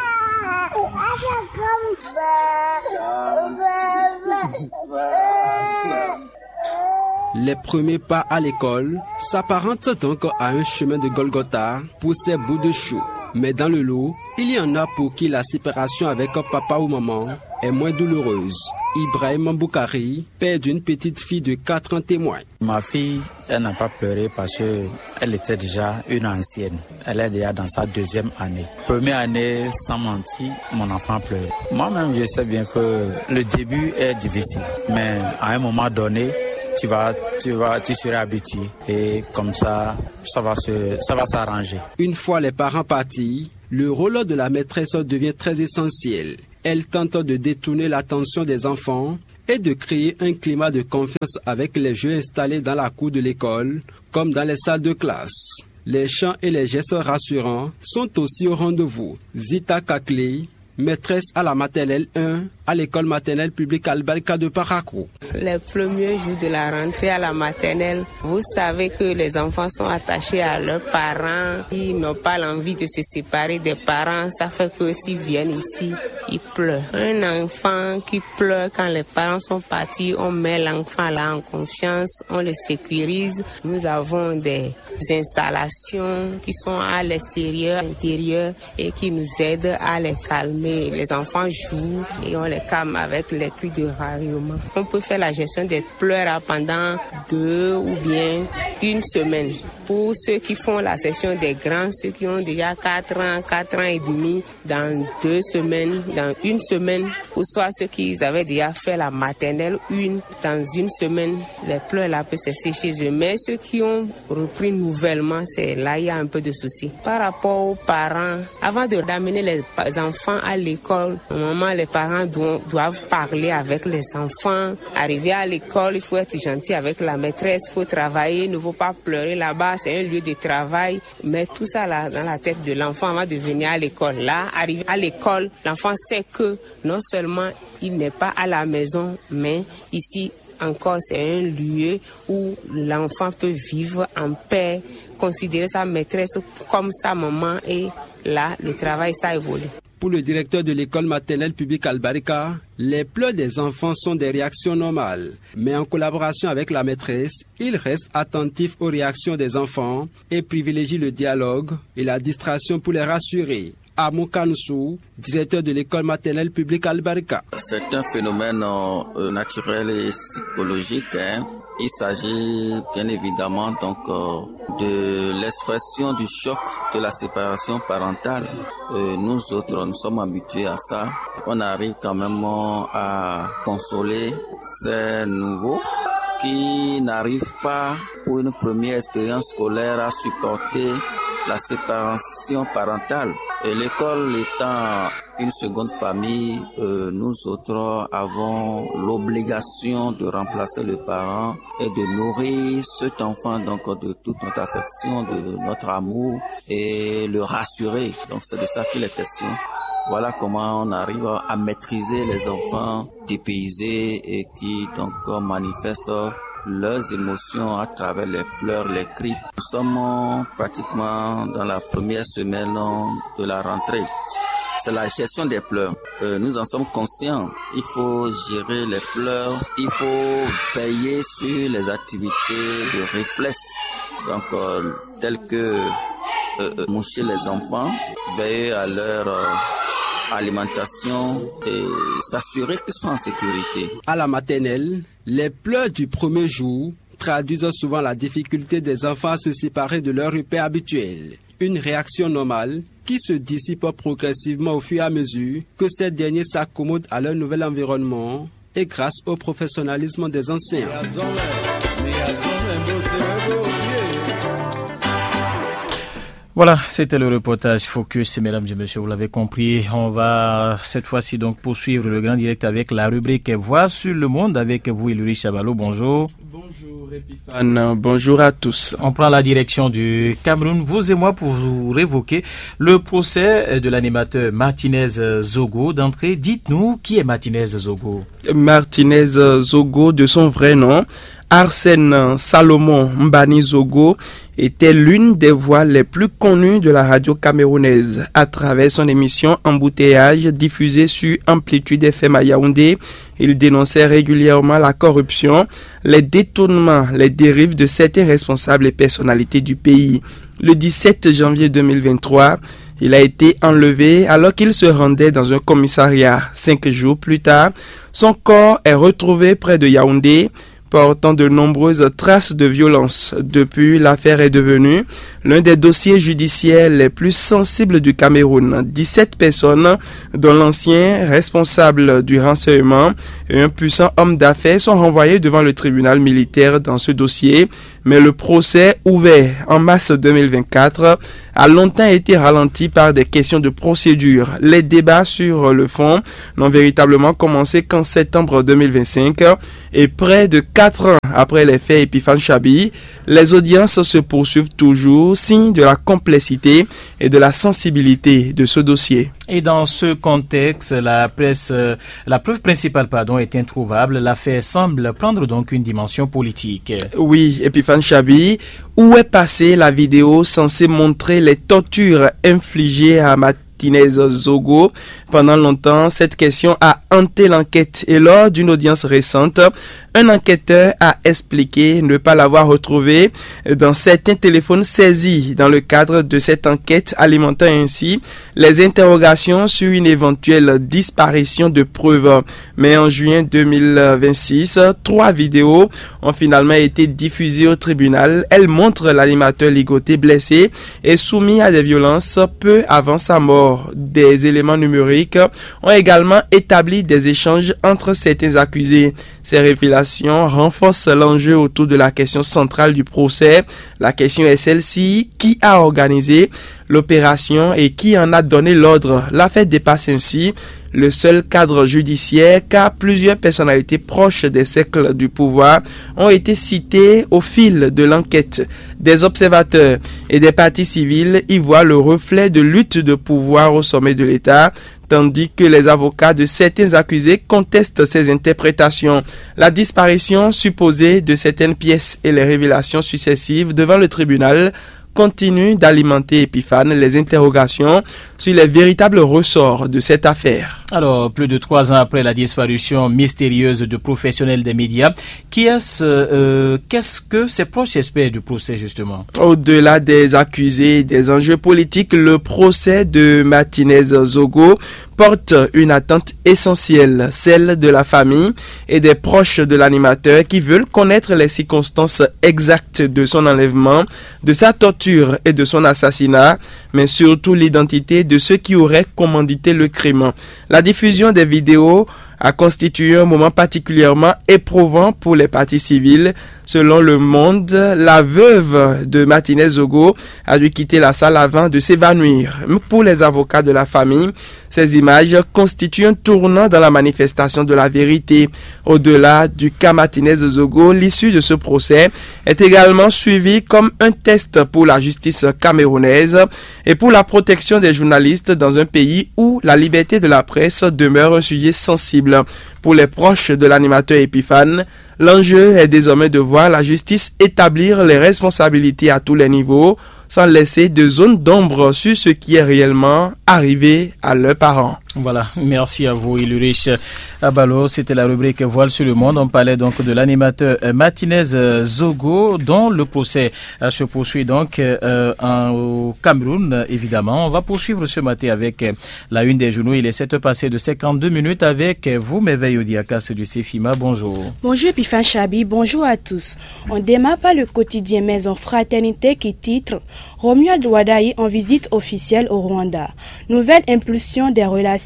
Les premiers pas à l'école s'apparentent donc à un chemin de Golgotha pour ces bouts de chou. Mais dans le lot, il y en a pour qui la séparation avec papa ou maman est moins douloureuse. Ibrahim Boukari, père d'une petite fille de quatre ans, témoigne. Ma fille, elle n'a pas pleuré parce qu'elle était déjà une ancienne. Elle est déjà dans sa deuxième année. Première année, sans mentir, mon enfant a pleuré. Moi-même, je sais bien que le début est difficile. Mais à un moment donné, tu vas, tu vas, tu seras habitué. Et comme ça, ça va se, ça va s'arranger. Une fois les parents partis, le rôle de la maîtresse devient très essentiel. Elle tente de détourner l'attention des enfants et de créer un climat de confiance avec les jeux installés dans la cour de l'école, comme dans les salles de classe. Les chants et les gestes rassurants sont aussi au rendez-vous. Zita Kakle, maîtresse à la maternelle un, à l'école maternelle publique Albarka de Parakou. Les premiers jours de la rentrée à la maternelle, vous savez que les enfants sont attachés à leurs parents. Ils n'ont pas l'envie de se séparer des parents. Ça fait que s'ils viennent ici, ils pleurent. Un enfant qui pleure quand les parents sont partis, on met l'enfant là en confiance, on le sécurise. Nous avons des installations qui sont à l'extérieur, intérieur et qui nous aident à les calmer. Les enfants jouent et on les calme avec les cris de ralliement. On peut faire la gestion des pleurs pendant deux ou bien une semaine. Pour ceux qui font la session des grands, ceux qui ont déjà quatre ans, quatre ans et demi, dans deux semaines, dans une semaine, ou soit ceux qui avaient déjà fait la maternelle, une, dans une semaine, les pleurs là peuvent cesser chez eux. Mais ceux qui ont repris nouvellement, c'est là il y a un peu de soucis. Par rapport aux parents, avant de d'amener les enfants à l'école, normalement les parents doivent, doivent parler avec les enfants. Arriver à l'école, il faut être gentil avec la maîtresse, il faut travailler, il ne faut pas pleurer là-bas, c'est un lieu de travail. Mais tout ça là dans la tête de l'enfant avant de venir à l'école. Là, arriver à l'école, l'enfant sait que non seulement il n'est pas à la maison, mais ici encore c'est un lieu où l'enfant peut vivre en paix, considérer sa maîtresse comme sa maman, et là le travail ça évolue. Pour le directeur de l'école maternelle publique Albarka, les pleurs des enfants sont des réactions normales. Mais en collaboration avec la maîtresse, il reste attentif aux réactions des enfants et privilégie le dialogue et la distraction pour les rassurer. Amou Kanoussou, directeur de l'école maternelle publique Albarka. C'est un phénomène euh, naturel et psychologique. Hein. Il s'agit bien évidemment donc euh, de l'expression du choc de la séparation parentale. Euh, nous autres, nous sommes habitués à ça. On arrive quand même à consoler ces nouveaux qui n'arrivent pas pour une première expérience scolaire à supporter la séparation parentale. Et l'école étant une seconde famille, euh, nous autres avons l'obligation de remplacer le parent et de nourrir cet enfant donc de toute notre affection, de notre amour et le rassurer. Donc c'est de ça qu'il est question. Voilà comment on arrive à maîtriser les enfants dépaysés et qui donc manifestent leurs émotions à travers les pleurs, les cris. Nous sommes pratiquement dans la première semaine de la rentrée. C'est la gestion des pleurs. Euh, nous en sommes conscients. Il faut gérer les pleurs. Il faut veiller sur les activités de réflexe, donc euh, telles que euh, moucher les enfants, veiller à leur euh, alimentation et s'assurer qu'ils sont en sécurité. À la maternelle, les pleurs du premier jour traduisent souvent la difficulté des enfants à se séparer de leur repère habituel. Une réaction normale qui se dissipe progressivement au fur et à mesure que ces derniers s'accommodent à leur nouvel environnement et grâce au professionnalisme des enseignants. Voilà, c'était le reportage Focus, mesdames et messieurs, vous l'avez compris. On va cette fois-ci donc poursuivre le grand direct avec la rubrique Voix sur le monde avec vous, Iluri Chabalo. Bonjour. Bonjour Epifane, bonjour à tous. On prend la direction du Cameroun, vous et moi, pour vous révoquer le procès de l'animateur Martinez Zogo. D'entrée, dites-nous qui est Martinez Zogo. Martinez Zogo, de son vrai nom, Arsène Salomon Mbani Zogo, était l'une des voix les plus connues de la radio camerounaise. À travers son émission Embouteillage, diffusée sur Amplitude F M à Yaoundé, il dénonçait régulièrement la corruption, les détournements, les dérives de certains responsables et personnalités du pays. Le dix-sept janvier deux mille vingt-trois, il a été enlevé alors qu'il se rendait dans un commissariat. Cinq jours plus tard, son corps est retrouvé près de Yaoundé, portant de nombreuses traces de violence. Depuis, l'affaire est devenue l'un des dossiers judiciaires les plus sensibles du Cameroun. dix-sept personnes, dont l'ancien responsable du renseignement et un puissant homme d'affaires, sont renvoyées devant le tribunal militaire dans ce dossier. Mais le procès, ouvert en mars deux mille vingt-quatre, a longtemps été ralenti par des questions de procédure. Les débats sur le fond n'ont véritablement commencé qu'en septembre deux mille vingt-cinq, et près de quatre ans après les faits Epifane Chabi, les audiences se poursuivent toujours, signe de la complexité et de la sensibilité de ce dossier. Et dans ce contexte, la presse, la preuve principale, pardon, est introuvable. L'affaire semble prendre donc une dimension politique. Oui, Epifane Chabi, où est passée la vidéo censée montrer les tortures infligées à Martinez Zogo? Pendant longtemps, cette question a hanté l'enquête et lors d'une audience récente, un enquêteur a expliqué ne pas l'avoir retrouvé dans certains téléphones saisis dans le cadre de cette enquête, alimentant ainsi les interrogations sur une éventuelle disparition de preuves. Mais en juin deux mille vingt-six, trois vidéos ont finalement été diffusées au tribunal. Elles montrent l'animateur ligoté blessé et soumis à des violences peu avant sa mort. Des éléments numériques ont également établi des échanges entre certains accusés. Ces révélations renforcent l'enjeu autour de la question centrale du procès. La question est celle-ci: qui a organisé l'opération et qui en a donné l'ordre? L'affaire dépasse ainsi le seul cadre judiciaire, car plusieurs personnalités proches des cercles du pouvoir ont été citées au fil de l'enquête. Des observateurs et des partis civils y voient le reflet de lutte de pouvoir au sommet de l'État, tandis que les avocats de certains accusés contestent ces interprétations. La disparition supposée de certaines pièces et les révélations successives devant le tribunal continue d'alimenter Epifane les interrogations sur les véritables ressorts de cette affaire. Alors, plus de trois ans après la disparition mystérieuse de professionnels des médias, qui est-ce, euh, qu'est-ce que ces proches espèrent du procès justement? Au-delà des accusés, des enjeux politiques, le procès de Martinez Zogo porte une attente essentielle, celle de la famille et des proches de l'animateur qui veulent connaître les circonstances exactes de son enlèvement, de sa torture et de son assassinat, mais surtout l'identité de ceux qui auraient commandité le crime. La diffusion des vidéos a constitué un moment particulièrement éprouvant pour les parties civiles. Selon Le Monde, la veuve de Martinez Zogo a dû quitter la salle avant de s'évanouir. Pour les avocats de la famille, ces images constituent un tournant dans la manifestation de la vérité. Au-delà du cas Martinez Zogo, l'issue de ce procès est également suivie comme un test pour la justice camerounaise et pour la protection des journalistes dans un pays où la liberté de la presse demeure un sujet sensible. Pour les proches de l'animateur Epifane, l'enjeu est désormais de voir la justice établir les responsabilités à tous les niveaux, sans laisser de zone d'ombre sur ce qui est réellement arrivé à leurs parents. Voilà, merci à vous, Ilurich Abalo. C'était la rubrique Voile sur le monde. On parlait donc de l'animateur Martinez Zogo, dont le procès se poursuit donc euh, en, au Cameroun, évidemment. On va poursuivre ce matin avec la une des journaux. Il est sept heures passées de cinquante-deux minutes avec vous, Merveille Odiakas du CEFIMA. Bonjour. Bonjour, Epifane Chabi. Bonjour à tous. On démarre par le quotidien Maison Fraternité qui titre Romuald Wadaï en visite officielle au Rwanda. Nouvelle impulsion des relations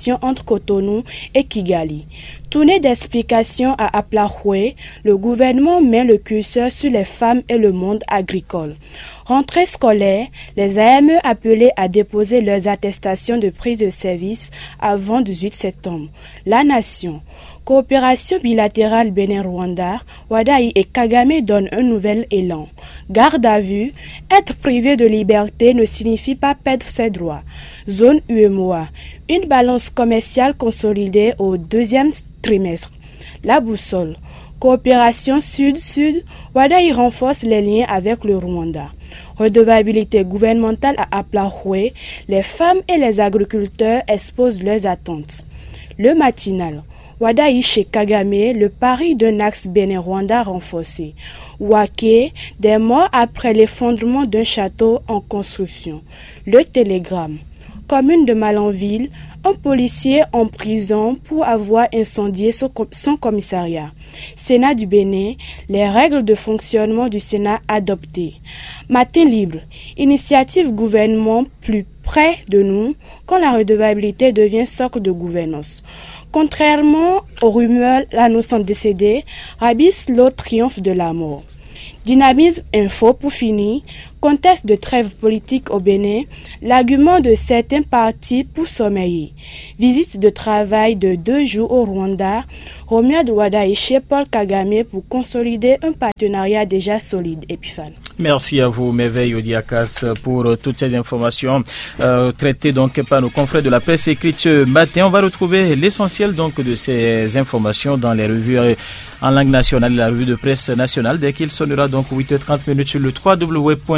coopération entre Cotonou et Kigali. Tournée d'explications à Aplahoué, le gouvernement met le curseur sur les femmes et le monde agricole. Rentrée scolaire, les A M E appelés à déposer leurs attestations de prise de service avant dix-huit septembre. La Nation. Coopération bilatérale Bénin-Rwanda, Wadaï et Kagame donnent un nouvel élan. Garde à vue, être privé de liberté ne signifie pas perdre ses droits. Zone U E M O A, une balance commerciale consolidée au deuxième trimestre. La boussole. Coopération Sud-Sud, Wadaï renforce les liens avec le Rwanda. Redevabilité gouvernementale à Aplahoué, les femmes et les agriculteurs exposent leurs attentes. Le matinal. Wadaï chez Kagame, le pari d'un axe Bénin-Rwanda renforcé. Waké, des morts après l'effondrement d'un château en construction. Le télégramme. Commune de Malanville, un policier en prison pour avoir incendié son, son commissariat. Sénat du Bénin, les règles de fonctionnement du Sénat adoptées. Matin libre, initiative gouvernement plus près de nous quand la redevabilité devient socle de gouvernance. Contrairement aux rumeurs l'annonçant décédé, Rabis l'autre triomphe de la mort. Dynamisme info pour finir, contexte de trêve politique au Bénin, l'argument de certains partis pour sommeiller. Visite de travail de deux jours au Rwanda, Romuald Wadaï chez Paul Kagame pour consolider un partenariat déjà solide. Épiphane. Merci à vous, Merveille Odiakas, pour euh, toutes ces informations euh, traitées donc par nos confrères de la presse écrite ce matin. On va retrouver l'essentiel donc de ces informations dans les revues euh, en langue nationale, la revue de presse nationale, dès qu'il sonnera donc huit heures trente sur le w w w point